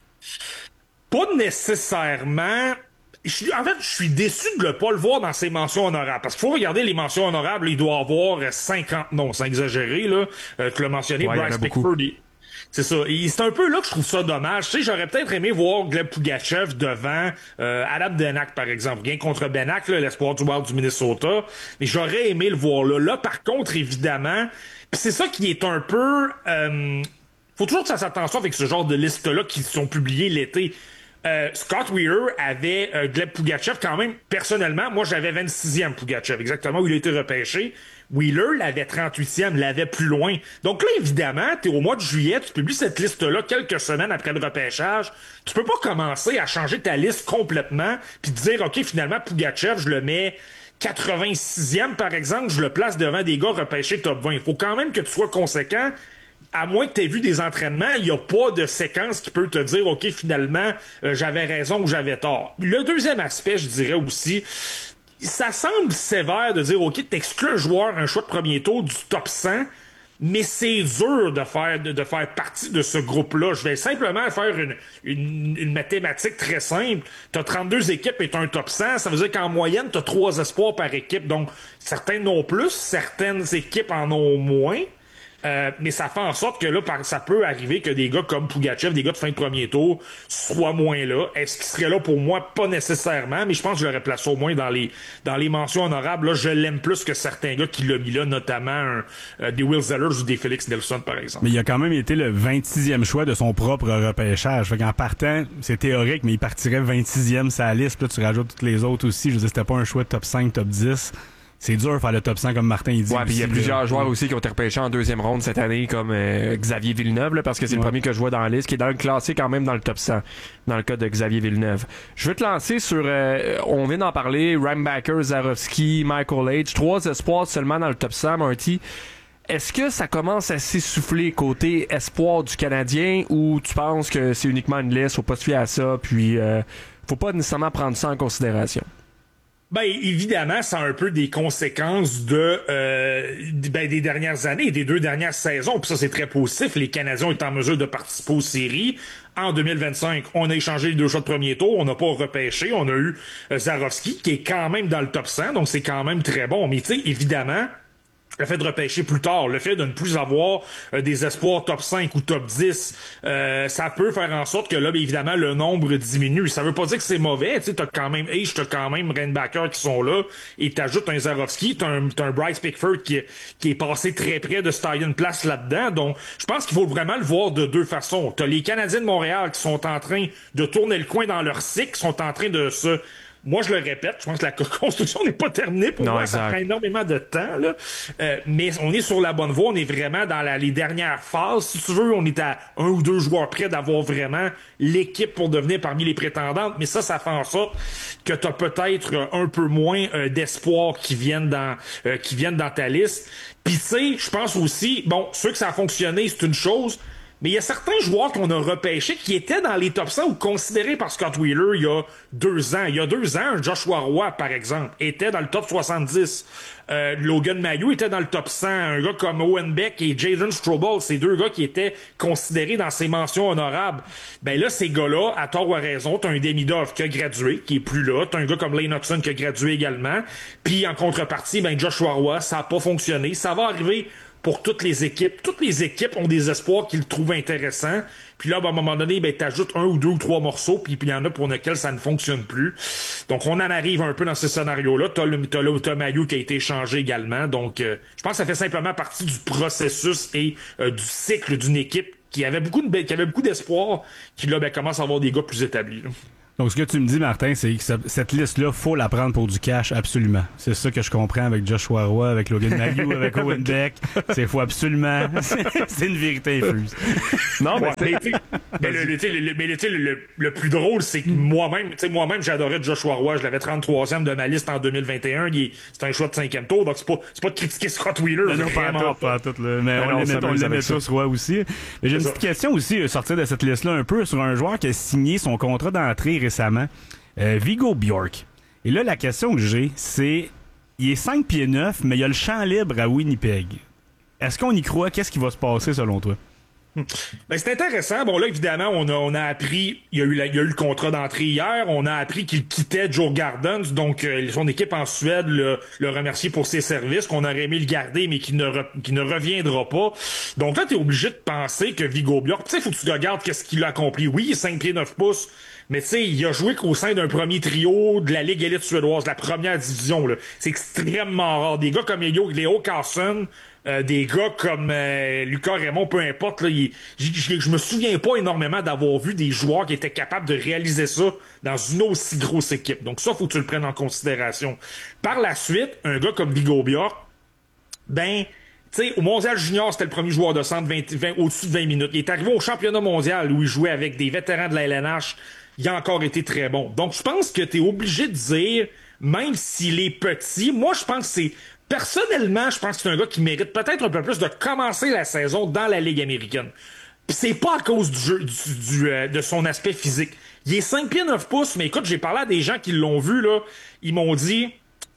Pas nécessairement. Je suis déçu de ne pas le voir dans ses mentions honorables. Parce qu'il faut regarder les mentions honorables, il doit avoir 50 noms, sans exagérer, là. Tu l'as mentionné, ouais, Bryce Pickford. C'est ça. Et c'est un peu là que je trouve ça dommage. Tu sais, j'aurais peut-être aimé voir Gleb Pugachev devant Adam Denac, par exemple. Bien contre Benak, là, l'espoir du Wild du Minnesota. Mais j'aurais aimé le voir là. Là, par contre, évidemment, pis c'est ça qui est un peu... faut toujours que ça s'attention avec ce genre de listes-là qui sont publiées l'été. Scott Wheeler avait Gleb Pugachev quand même, personnellement, moi j'avais 26e Pugachev, exactement où il a été repêché. Wheeler l'avait 38e, l'avait plus loin. Donc là, évidemment, t'es au mois de juillet, tu publies cette liste-là quelques semaines après le repêchage. Tu peux pas commencer à changer ta liste complètement puis te dire, OK, finalement, Pugachev, je le mets 86e, par exemple, je le place devant des gars repêchés top 20. Il faut quand même que tu sois conséquent. À moins que tu aies vu des entraînements, il n'y a pas de séquence qui peut te dire, OK, finalement, j'avais raison ou j'avais tort. Le deuxième aspect, je dirais aussi, ça semble sévère de dire, OK, t'exclus un joueur, un choix de premier tour du top 100, mais c'est dur de faire partie de ce groupe-là. Je vais simplement faire une mathématique très simple. T'as 32 équipes et t'as un top 100, ça veut dire qu'en moyenne, t'as 3 espoirs par équipe. Donc, certaines en ont plus, certaines équipes en ont moins. Mais ça fait en sorte que là, ça peut arriver que des gars comme Pugachev, des gars de fin de premier tour, soient moins là. Est-ce qu'ils seraient là pour moi? Pas nécessairement, mais je pense que je l'aurais placé au moins dans les mentions honorables. Là, je l'aime plus que certains gars qui l'ont mis là, notamment des Will Zellers ou des Felix Nelson, par exemple. Mais il a quand même été le 26e choix de son propre repêchage. Fait qu'en partant, c'est théorique, mais il partirait 26e sa liste. Puis là, tu rajoutes toutes les autres aussi. Je veux dire, c'était pas un choix de top 5, top 10. C'est dur de faire le top 100 comme Martin il dit. Ouais, puis il y a plusieurs joueurs aussi qui ont été repêchés en deuxième ronde cette année, comme Xavier Villeneuve, là, parce que c'est le premier que je vois dans la liste, qui est dans le classé quand même dans le top 100, dans le cas de Xavier Villeneuve. Je veux te lancer sur, on vient d'en parler, Rainbacker, Zarovski, Michael H. 3 espoirs seulement dans le top 100, Marty. Est-ce que ça commence à s'essouffler côté espoir du Canadien, ou tu penses que c'est uniquement une liste, faut pas se fier à ça, puis faut pas nécessairement prendre ça en considération? Ben, évidemment, ça a un peu des conséquences des dernières années, des 2 dernières saisons. Puis ça, c'est très positif. Les Canadiens étaient en mesure de participer aux séries. En 2025, on a échangé les 2 choix de premier tour. On n'a pas repêché. On a eu Zarovski, qui est quand même dans le top 100. Donc, c'est quand même très bon. Mais tu sais, évidemment, le fait de repêcher plus tard, le fait de ne plus avoir des espoirs top 5 ou top 10, ça peut faire en sorte que là, bien évidemment, le nombre diminue. Ça veut pas dire que c'est mauvais. Tu sais, t'as quand même H, t'as quand même Rainbacker qui sont là, et t'ajoutes un Zarovski, t'as un Bryce Pickford qui est passé très près de se tailler une place là-dedans. Donc, je pense qu'il faut vraiment le voir de 2 façons. T'as les Canadiens de Montréal qui sont en train de tourner le coin dans leur cycle, qui sont en train de se... Moi, je le répète, je pense que la construction n'est pas terminée. Pour moi, ça prend énormément de temps, là. Mais on est sur la bonne voie. On est vraiment dans les dernières phases. Si tu veux, on est à 1 ou 2 joueurs près d'avoir vraiment l'équipe pour devenir parmi les prétendantes. Mais ça fait en sorte que tu as peut-être un peu moins d'espoir qui viennent dans ta liste. Puis tu sais, je pense aussi, bon, ceux que ça a fonctionné, c'est une chose. Mais il y a certains joueurs qu'on a repêchés qui étaient dans les top 100 ou considérés par Scott Wheeler il y a 2 ans. Il y a 2 ans, Joshua Roy, par exemple, était dans le top 70. Logan Mailloux était dans le top 100. Un gars comme Owen Beck et Jaden Strobel, c'est 2 gars qui étaient considérés dans ces mentions honorables. Ben là, ces gars-là, à tort ou à raison, t'as un Demidov qui a gradué, qui est plus là. T'as un gars comme Lane Hudson qui a gradué également. Puis en contrepartie, ben Joshua Roy, ça a pas fonctionné. Ça va arriver pour toutes les équipes. Toutes les équipes ont des espoirs qu'ils trouvent intéressants. Puis là, à un moment donné, ben, t'ajoutes 1 ou 2 ou 3 morceaux, puis il y en a pour lesquels ça ne fonctionne plus. Donc, on en arrive un peu dans ce scénario-là. T'as Mailloux qui a été échangé également. Donc, je pense que ça fait simplement partie du processus et du cycle d'une équipe qui avait beaucoup d'espoir, qui là, ben, commence à avoir des gars plus établis, là. Donc, ce que tu me dis, Martin, c'est que cette liste-là, faut la prendre pour du cash, absolument. C'est ça que je comprends avec Joshua Roy, avec Logan Mailloux, avec Owen Beck. C'est faux, absolument. C'est une vérité infuse. Non, mais le plus drôle, c'est que moi-même, j'adorais Joshua Roy. Je l'avais 33e de ma liste en 2021. C'est un choix de 5e tour, donc c'est pas de critiquer Scott Wheeler. Non, pas tout, là. Mais on l'aimait tous, Roy aussi. Mais j'ai une petite question aussi, sortir de cette liste-là un peu, sur un joueur qui a signé son contrat d'entrée récemment, Viggo Bjork. Et là, la question que j'ai, c'est, il est 5 pieds 9, mais il a le champ libre à Winnipeg. Est-ce qu'on y croit? Qu'est-ce qui va se passer selon toi? Ben, c'est intéressant. Bon, là, évidemment, on a appris, il y a eu le contrat d'entrée hier, on a appris qu'il quittait Joe Gardens, donc son équipe en Suède le remercié pour ses services, qu'on aurait aimé le garder, mais qui ne reviendra pas. Donc là, t'es obligé de penser que Viggo Bjork, tu sais, faut que tu regardes qu'est-ce qu'il a accompli. Oui, il est 5 pieds 9 pouces, mais tu sais, il a joué qu'au sein d'un premier trio de la Ligue élite suédoise, la première division, là. C'est extrêmement rare. Des gars comme Leo Carlson, des gars comme Lucas Raymond, peu importe, là, je me souviens pas énormément d'avoir vu des joueurs qui étaient capables de réaliser ça dans une aussi grosse équipe. Donc ça, faut que tu le prennes en considération. Par la suite, un gars comme Viggo Bjork, ben, tu sais, au Mondial Junior, c'était le premier joueur de centre au-dessus de 20 minutes. Il est arrivé au championnat mondial où il jouait avec des vétérans de la LNH. Il a encore été très bon. Donc, je pense que tu es obligé de dire, même s'il est petit, moi, je pense que c'est... Personnellement, je pense que c'est un gars qui mérite peut-être un peu plus de commencer la saison dans la Ligue américaine. Puis c'est pas à cause du jeu, de son aspect physique. Il est 5 pieds 9 pouces, mais écoute, j'ai parlé à des gens qui l'ont vu, là. Ils m'ont dit...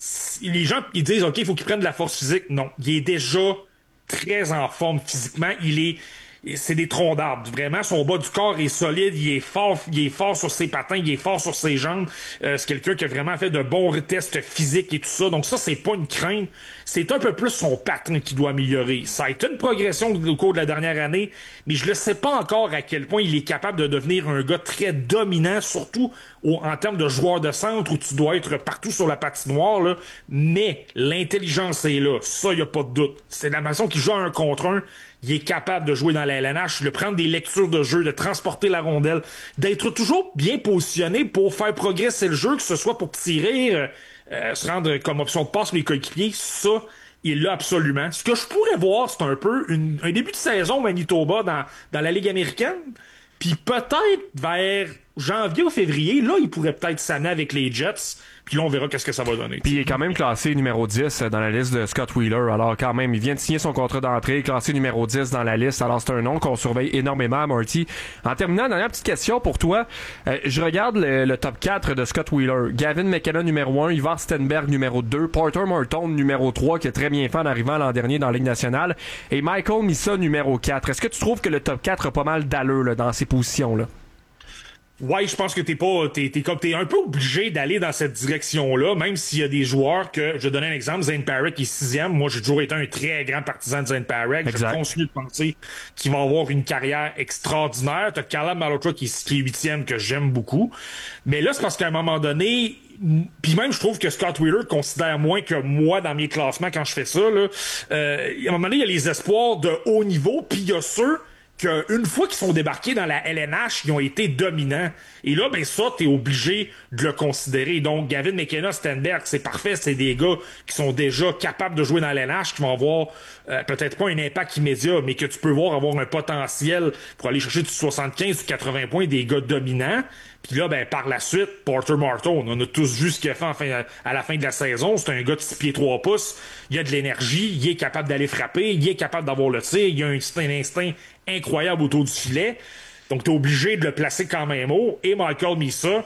Les gens, ils disent, OK, il faut qu'il prenne de la force physique. Non, il est déjà très en forme physiquement. C'est des troncs d'arbres. Vraiment, son bas du corps est solide, il est fort sur ses patins, il est fort sur ses jambes. C'est quelqu'un qui a vraiment fait de bons tests physiques et tout ça. Donc ça, c'est pas une crainte. C'est un peu plus son patin qui doit améliorer. Ça a été une progression au cours de la dernière année, mais je ne sais pas encore à quel point il est capable de devenir un gars très dominant, surtout en termes de joueur de centre où tu dois être partout sur la patinoire, là. Mais l'intelligence est là. Ça, il n'y a pas de doute. C'est la façon qu'il joue à 1 contre 1. Il est capable de jouer dans la LNH, de prendre des lectures de jeu, de transporter la rondelle, d'être toujours bien positionné pour faire progresser le jeu, que ce soit pour tirer, se rendre comme option de passe pour les coéquipiers. Ça, il l'a absolument. Ce que je pourrais voir, c'est un peu un début de saison Manitoba dans la Ligue américaine. Puis peut-être vers janvier ou février, là, il pourrait peut-être s'amener avec les Jets. Puis là, on verra qu'est-ce que ça va donner. Puis il est quand même classé numéro 10 dans la liste de Scott Wheeler. Alors quand même, il vient de signer son contrat d'entrée, classé numéro 10 dans la liste. Alors c'est un nom qu'on surveille énormément, Marty. En terminant, dernière petite question pour toi. Je regarde le top 4 de Scott Wheeler. Gavin McKenna numéro 1, Ivar Stenberg numéro 2, Porter Marton numéro 3, qui est très bien fait en arrivant l'an dernier dans la Ligue nationale, et Michael Misa numéro 4. Est-ce que tu trouves que le top 4 a pas mal d'allure là, dans ces positions-là? Ouais, je pense que t'es un peu obligé d'aller dans cette direction-là, même s'il y a des joueurs que, je vais donner un exemple, Zane Parek qui est 6e. Moi, j'ai toujours été un très grand partisan de Zane Parek. Je continue de penser qu'il va avoir une carrière extraordinaire. T'as Callum Malhotra qui est 8e, que j'aime beaucoup. Mais là, c'est parce qu'à un moment donné, puis même, je trouve que Scott Wheeler considère moins que moi dans mes classements quand je fais ça, là. À un moment donné, il y a les espoirs de haut niveau, puis il y a ceux qu'une fois qu'ils sont débarqués dans la LNH, ils ont été dominants. Et là, ben ça, t'es obligé de le considérer. Donc, Gavin McKenna, Stenberg, c'est parfait. C'est des gars qui sont déjà capables de jouer dans la LNH, qui vont avoir peut-être pas un impact immédiat, mais que tu peux voir avoir un potentiel pour aller chercher du 75 ou 80 points, des gars dominants. Puis là, ben par la suite, Porter Marton, on a tous vu ce qu'il a fait à la fin de la saison. C'est un gars de 6 pieds 3 pouces. Il a de l'énergie, il est capable d'aller frapper, il est capable d'avoir le tir, il a un instinct incroyable autour du filet. Donc, t'es obligé de le placer quand même haut. Et Michael Misa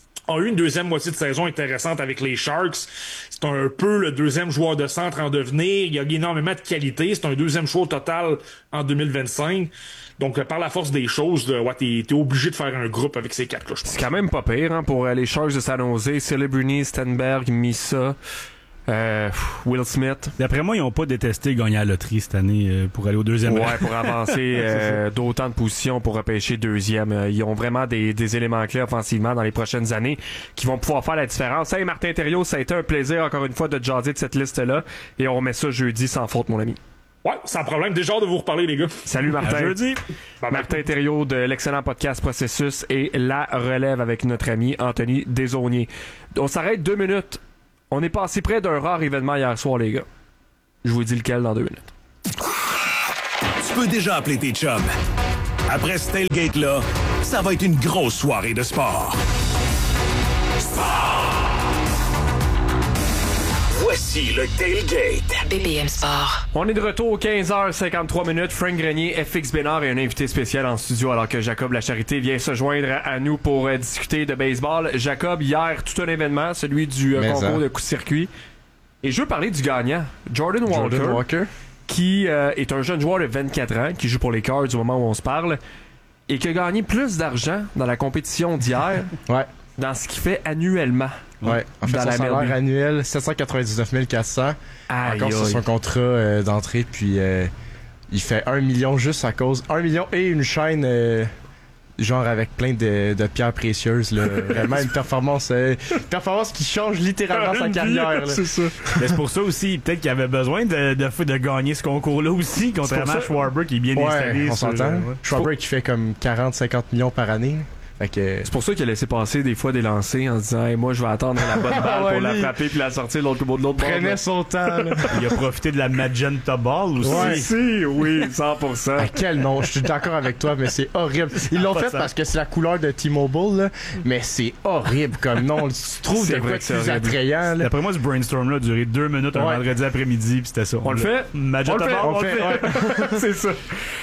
a eu une deuxième moitié de saison intéressante avec les Sharks. C'est un peu le deuxième joueur de centre en devenir. Il a énormément de qualité. C'est un deuxième choix au total en 2025. Donc, par la force des choses, ouais, t'es obligé de faire un groupe avec ces quatre-là, je pense. C'est quand même pas pire, hein, pour les Sharks de San Jose. Celebrini, Stenberg, Misa. Will Smith. D'après moi, ils n'ont pas détesté gagner à la loterie cette année pour aller au deuxième rang. Ouais, pour avancer d'autant de positions pour repêcher deuxième. Ils ont vraiment des éléments clés offensivement dans les prochaines années qui vont pouvoir faire la différence. Hey, Martin Thériault, ça a été un plaisir encore une fois de jaser de cette liste-là. Et on remet ça jeudi sans faute, mon ami. Ouais, sans problème. Déjà hâte de vous reparler, les gars. Salut Martin. Jeudi. Martin Thériault de l'excellent podcast Processus et La Relève avec notre ami Anthony Desaulniers. On s'arrête 2 minutes. On est passé près d'un rare événement hier soir, les gars. Je vous dis lequel dans 2 minutes. Tu peux déjà appeler tes chums. Après ce tailgate-là, ça va être une grosse soirée de sport. Voici le tailgate. BPM Sport. On est de retour aux 15h53. Frank Grenier, FX Bénard et un invité spécial en studio alors que Jacob Lacharité vient se joindre à nous pour discuter de baseball. Jacob, hier, tout un événement, celui du concours de coup-de-circuit. Et je veux parler du gagnant, Jordan Walker. Qui est un jeune joueur de 24 ans qui joue pour les Cards au moment où on se parle et qui a gagné plus d'argent dans la compétition d'hier dans ce qu'il fait annuellement. Ouais, en fait, son salaire annuel, 799 400. Encore sur son contrat d'entrée, puis il fait 1 million juste à cause... 1 million et une chaîne... genre avec plein de pierres précieuses, là. Vraiment une performance qui change littéralement sa carrière. Là. C'est ça. Mais c'est pour ça aussi, peut-être qu'il avait besoin de gagner ce concours-là aussi, contrairement à Schwarber qui est bien installé. On s'entend. Schwarber qui fait comme 40-50 millions par année. C'est pour ça qu'il a laissé passer des fois des lancers en se disant hey, moi je vais attendre la bonne balle pour la frapper puis la sortir de l'autre bout de l'autre bord. Prenait son temps. Là. Il a profité de la Magenta Ball aussi. Oui, 100%. Quel nom, je suis d'accord avec toi, mais c'est horrible. Ils l'ont fait parce que c'est la couleur de T-Mobile, là, mais c'est horrible comme nom. Tu trouves de quoi de plus attrayant. Là. D'après moi, ce brainstorm-là a duré 2 minutes un vendredi après-midi, puis c'était ça. On le fait? Magenta Ball, on le fait. C'est ça.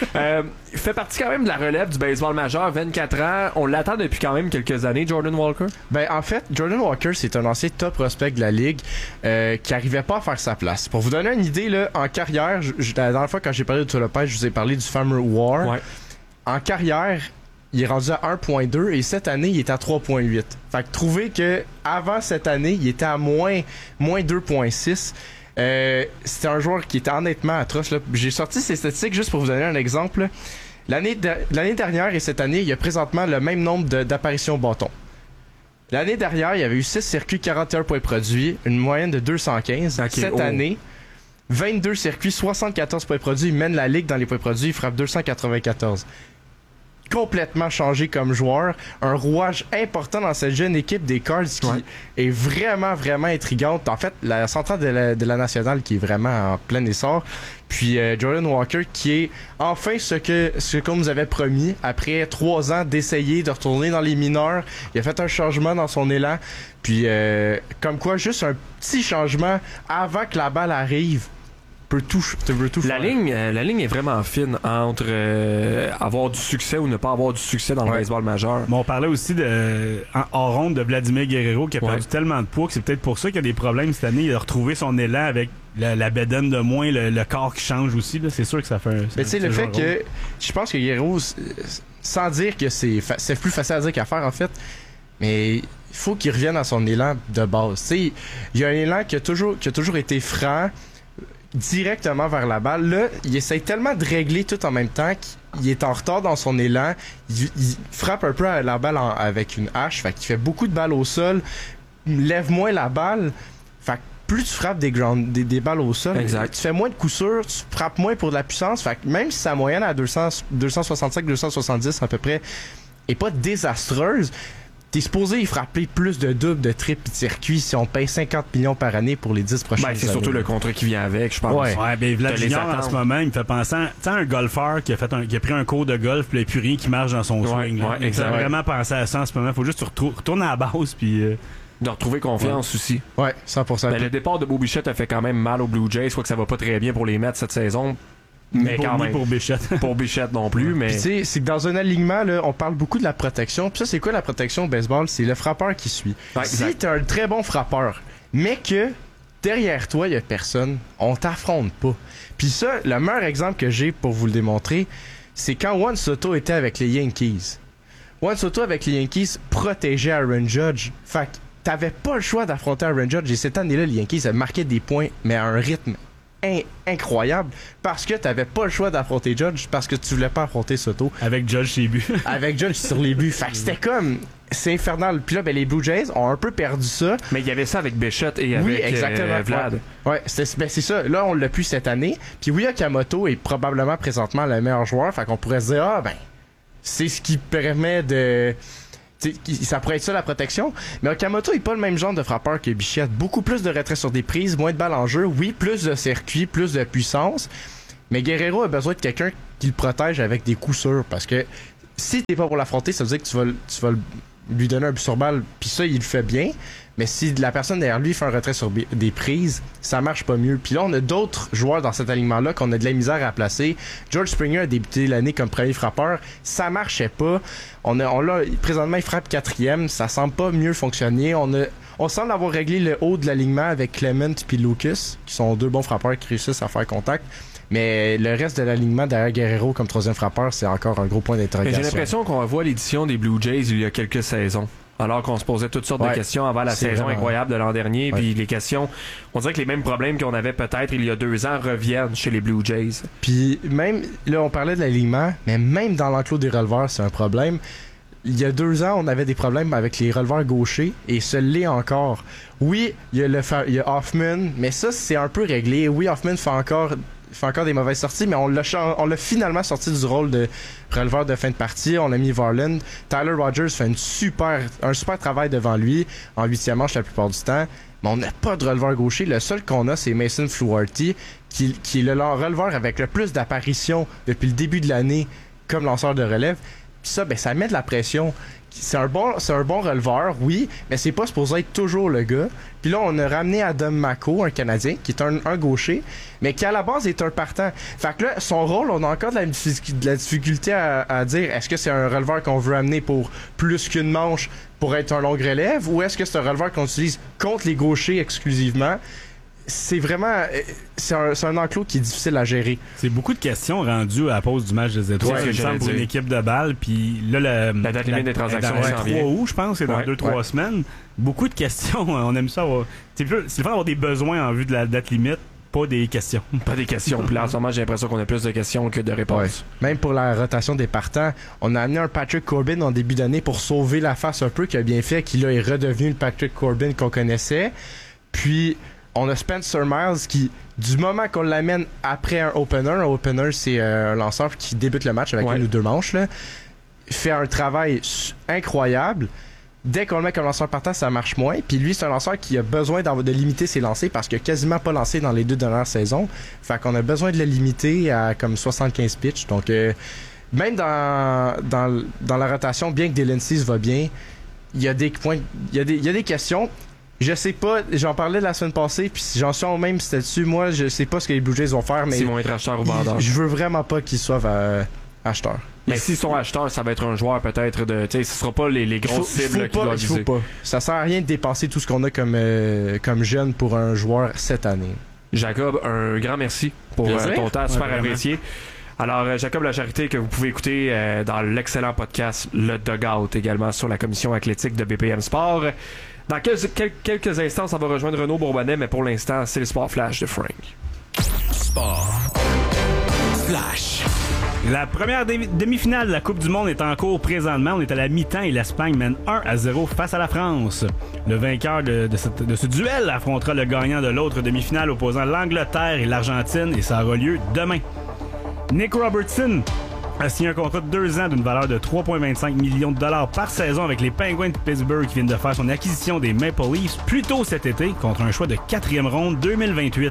Il fait partie quand même de la relève du baseball majeur, 24 ans. On l'attend depuis quand même quelques années, Jordan Walker. Ben en fait, Jordan Walker, c'est un ancien top prospect de la ligue qui arrivait pas à faire sa place. Pour vous donner une idée, là, en carrière, la dernière fois quand j'ai parlé de Tulo Lopez, je vous ai parlé du Farmer War. Ouais. En carrière, il est rendu à 1.2 et cette année, il est à 3.8. Fait que trouvez que avant cette année, il était à moins 2.6. C'était un joueur qui était honnêtement atroce. Là. J'ai sorti ces statistiques juste pour vous donner un exemple. Là. L'année dernière et cette année, il y a présentement le même nombre d'apparitions au bâton. L'année dernière, il y avait eu 6 circuits, 41 points produits, une moyenne de 215. Cette année, 22 circuits, 74 points produits. Il mène la ligue dans les points produits, il frappe 294. Complètement changé comme joueur, un rouage important dans cette jeune équipe des Cards qui est vraiment, vraiment intrigante. En fait, la centrale de la nationale qui est vraiment en plein essor. Puis Jordan Walker qui est enfin ce qu'on nous avait promis après 3 ans d'essayer de retourner dans les mineurs. Il a fait un changement dans son élan. Puis comme quoi, juste un petit changement avant que la balle arrive. La ligne est vraiment fine entre avoir du succès ou ne pas avoir du succès dans le baseball majeur. Mais on parlait aussi en ronde de Vladimir Guerrero qui a perdu tellement de poids que c'est peut-être pour ça qu'il y a des problèmes cette année. Il a retrouvé son élan avec la bédaine de moins, le corps qui change aussi. Là. C'est sûr que ça fait un... Mais tu sais, le fait que... Je pense que Guerrero, sans dire que c'est plus facile à dire qu'à faire en fait, mais... il faut qu'il revienne à son élan de base. Tu sais, il y a un élan qui a toujours été franc, directement vers la balle. Là, il essaie tellement de régler tout en même temps qu'il est en retard dans son élan. Il frappe un peu à la balle avec une hache. Fait qu'il fait beaucoup de balles au sol. Lève moins la balle. Fait que plus tu frappes des balles au sol, tu fais moins de coups sûrs, tu frappes moins pour de la puissance. Fait que même si sa moyenne à 265-270 à peu près est pas désastreuse, t'es supposé y frapper plus de doubles, de triples et de circuits si on paye 50 millions par année pour les 10 prochaines années. C'est surtout le contrat qui vient avec, je pense. Ouais, ben Vlad Junior en ce moment, il me fait penser à un golfeur qui a pris un cours de golf puis il n'y a plus rien qui marche dans son swing. Il me fait vraiment penser à ça en ce moment. Il faut juste retourner à la base puis... de retrouver confiance aussi. Ouais, 100%. Ben, le départ de Bo Bichette a fait quand même mal aux Blue Jays. Je crois que ça va pas très bien pour les Mets cette saison. Mais quand même. Pour Bichette. Pour Bichette non plus, mais... Tu sais, c'est que dans un alignement, là, on parle beaucoup de la protection. Puis ça, c'est quoi la protection au baseball? C'est le frappeur qui suit. Si t'es un très bon frappeur, mais que derrière toi, il y a personne, on t'affronte pas. Puis ça, le meilleur exemple que j'ai pour vous le démontrer, c'est quand Juan Soto était avec les Yankees. Juan Soto avec les Yankees protégeait Aaron Judge. Fait t'avais pas le choix d'affronter Aaron Judge. Et cette année-là, les Yankees marquaient des points, mais à un rythme incroyable, parce que t'avais pas le choix d'affronter Judge, parce que tu voulais pas affronter Soto. Avec Judge sur les buts. Avec Judge sur les buts. Fait que c'était comme... C'est infernal. Puis là, les Blue Jays ont un peu perdu ça. Mais il y avait ça avec Bichette et avec exactement, Vlad. Ouais, c'est ça. Là, on l'a plus cette année. Puis oui, Okamoto est probablement présentement le meilleur joueur. Fait qu'on pourrait se dire, c'est ce qui permet de... ça pourrait être ça la protection, mais Okamoto est pas le même genre de frappeur que Bichette. Beaucoup plus de retrait sur des prises, moins de balles en jeu, oui, plus de circuit, plus de puissance, mais Guerrero a besoin de quelqu'un qui le protège avec des coups sûrs, parce que si t'es pas pour l'affronter, ça veut dire que tu vas lui donner un but sur balle, puis ça, il le fait bien, mais si la personne derrière lui fait un retrait sur des prises, ça marche pas mieux. Puis là, on a d'autres joueurs dans cet alignement-là qu'on a de la misère à placer. George Springer a débuté l'année comme premier frappeur, ça marchait pas. Présentement, il frappe 4e, ça semble pas mieux fonctionner. On semble avoir réglé le haut de l'alignement avec Clement puis Lucas, qui sont 2 bons frappeurs qui réussissent à faire contact. Mais le reste de l'alignement derrière Guerrero comme 3e frappeur, c'est encore un gros point d'interrogation. J'ai l'impression qu'on revoit l'édition des Blue Jays il y a quelques saisons. Alors qu'on se posait toutes sortes de questions avant la saison incroyable de l'an dernier. Puis les questions, on dirait que les mêmes problèmes qu'on avait peut-être il y a 2 ans reviennent chez les Blue Jays. Puis même, là on parlait de l'alignement, mais même dans l'enclos des releveurs, c'est un problème. Il y a 2 ans, on avait des problèmes avec les releveurs gauchers et ce l'est encore. Oui, il y a Hoffman, mais ça c'est un peu réglé. Oui, Hoffman fait encore des mauvaises sorties, mais on l'a finalement sorti du rôle de releveur de fin de partie. On a mis Varland. Tyler Rogers fait un super travail devant lui en 8e manche la plupart du temps, mais on n'a pas de releveur gaucher. Le seul qu'on a, c'est Mason Fluharty, qui est le releveur avec le plus d'apparitions depuis le début de l'année comme lanceur de relève. Puis ça, ça met de la pression. C'est un bon releveur, oui, mais c'est pas supposé être toujours le gars. Puis là, on a ramené Adam Mako, un Canadien, qui est un gaucher, mais qui à la base est un partant. Fait que là, son rôle, on a encore de la difficulté à dire, est-ce que c'est un releveur qu'on veut amener pour plus qu'une manche pour être un long relève, ou est-ce que c'est un releveur qu'on utilise contre les gauchers exclusivement? C'est vraiment... C'est un enclos qui est difficile à gérer. C'est beaucoup de questions rendues à la pause du match des étoiles. Il me semble pour une équipe de balles. Puis là, la date limite des transactions est dans 3 août, je pense, c'est dans 2-3 semaines. Beaucoup de questions. On aime ça. C'est le fun d'avoir des besoins en vue de la date limite, pas des questions. Pas des questions. Puis là, en ce moment, j'ai l'impression qu'on a plus de questions que de réponses. Ouais. Même pour la rotation des partants, on a amené un Patrick Corbin en début d'année pour sauver la face un peu, qui a bien fait, qui là est redevenu le Patrick Corbin qu'on connaissait. Puis... on a Spencer Miles qui, du moment qu'on l'amène après un opener c'est un lanceur qui débute le match avec 1 ou 2 manches, là, fait un travail incroyable. Dès qu'on le met comme lanceur partant, ça marche moins. Puis lui, c'est un lanceur qui a besoin de limiter ses lancers parce qu'il a quasiment pas lancé dans les 2 dernières saisons. Fait qu'on a besoin de le limiter à comme 75 pitches. Donc, même dans la rotation, bien que Dylan Cease va bien, il y a des points, il y a des questions. Je sais pas, j'en parlais la semaine passée, puis j'en suis au même statut. Moi, je sais pas ce que les Blue Jays vont faire, mais s'ils vont être acheteurs ou vendeurs. Je veux vraiment pas qu'ils soient acheteurs. Mais s'ils sont acheteurs, ça va être un joueur peut-être de... Tu sais, ce sera pas les grosses cibles qui doivent viser. Faut pas. Ça sert à rien de dépenser tout ce qu'on a comme jeune pour un joueur cette année. Jacob, un grand merci pour ton temps, super apprécié. Alors, Jacob Lacharité, que vous pouvez écouter dans l'excellent podcast Le Dugout, également sur la commission athlétique de BPM Sport. Dans quelques instants, ça va rejoindre Renaud Bourbonnais, mais pour l'instant, c'est le Sport Flash de Frank. Sport Flash. La première demi-finale de la Coupe du Monde est en cours présentement. On est à la mi-temps et l'Espagne mène 1-0 face à la France. Le vainqueur de ce duel affrontera le gagnant de l'autre demi-finale opposant l'Angleterre et l'Argentine et ça aura lieu demain. Nick Robertson a signé un contrat de 2 ans d'une valeur de 3,25 millions de dollars par saison avec les Penguins de Pittsburgh qui viennent de faire son acquisition des Maple Leafs plus tôt cet été contre un choix de 4e ronde 2028.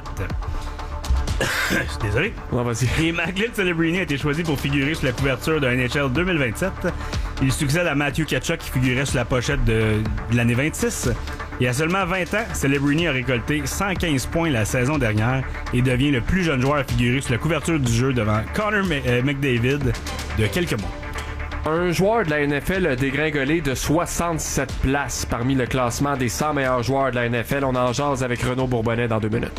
Je suis désolé. Et Macklin Celebrini a été choisi pour figurer sur la couverture de NHL 2027. Il succède à Matthew Tkachuk qui figurait sur la pochette de l'année 26. Et à seulement 20 ans, Celebrini a récolté 115 points la saison dernière et devient le plus jeune joueur à figurer sur la couverture du jeu devant Connor McDavid de quelques mois. Un joueur de la NFL a dégringolé de 67 places parmi le classement des 100 meilleurs joueurs de la NFL. On en jase avec Renaud Bourbonnais dans 2 minutes.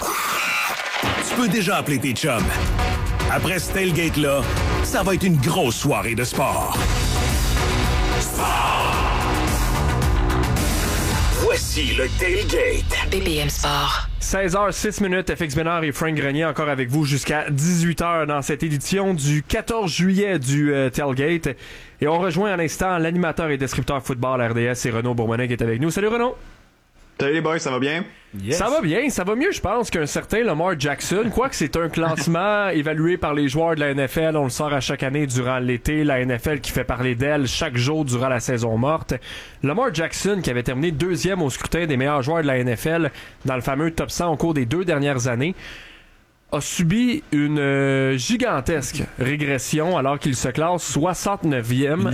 Tu peux déjà appeler tes chums. Après ce tailgate-là, ça va être une grosse soirée de sport. Sport! Voici le Tailgate. BPM Sport. 16h06, FX Bénard et Frank Grenier encore avec vous jusqu'à 18h dans cette édition du 14 juillet du Tailgate. Et on rejoint à l'instant l'animateur et descripteur football RDS et Renaud Bourmonnet qui est avec nous. Salut Renaud! Salut les boys, ça va bien? Yes. Ça va bien, ça va mieux je pense qu'un certain Lamar Jackson, quoique c'est un classement évalué par les joueurs de la NFL, on le sort à chaque année durant l'été, la NFL qui fait parler d'elle chaque jour durant la saison morte. Lamar Jackson qui avait terminé 2e au scrutin des meilleurs joueurs de la NFL dans le fameux top 100 au cours des 2 dernières années, a subi une gigantesque régression alors qu'il se classe 69e.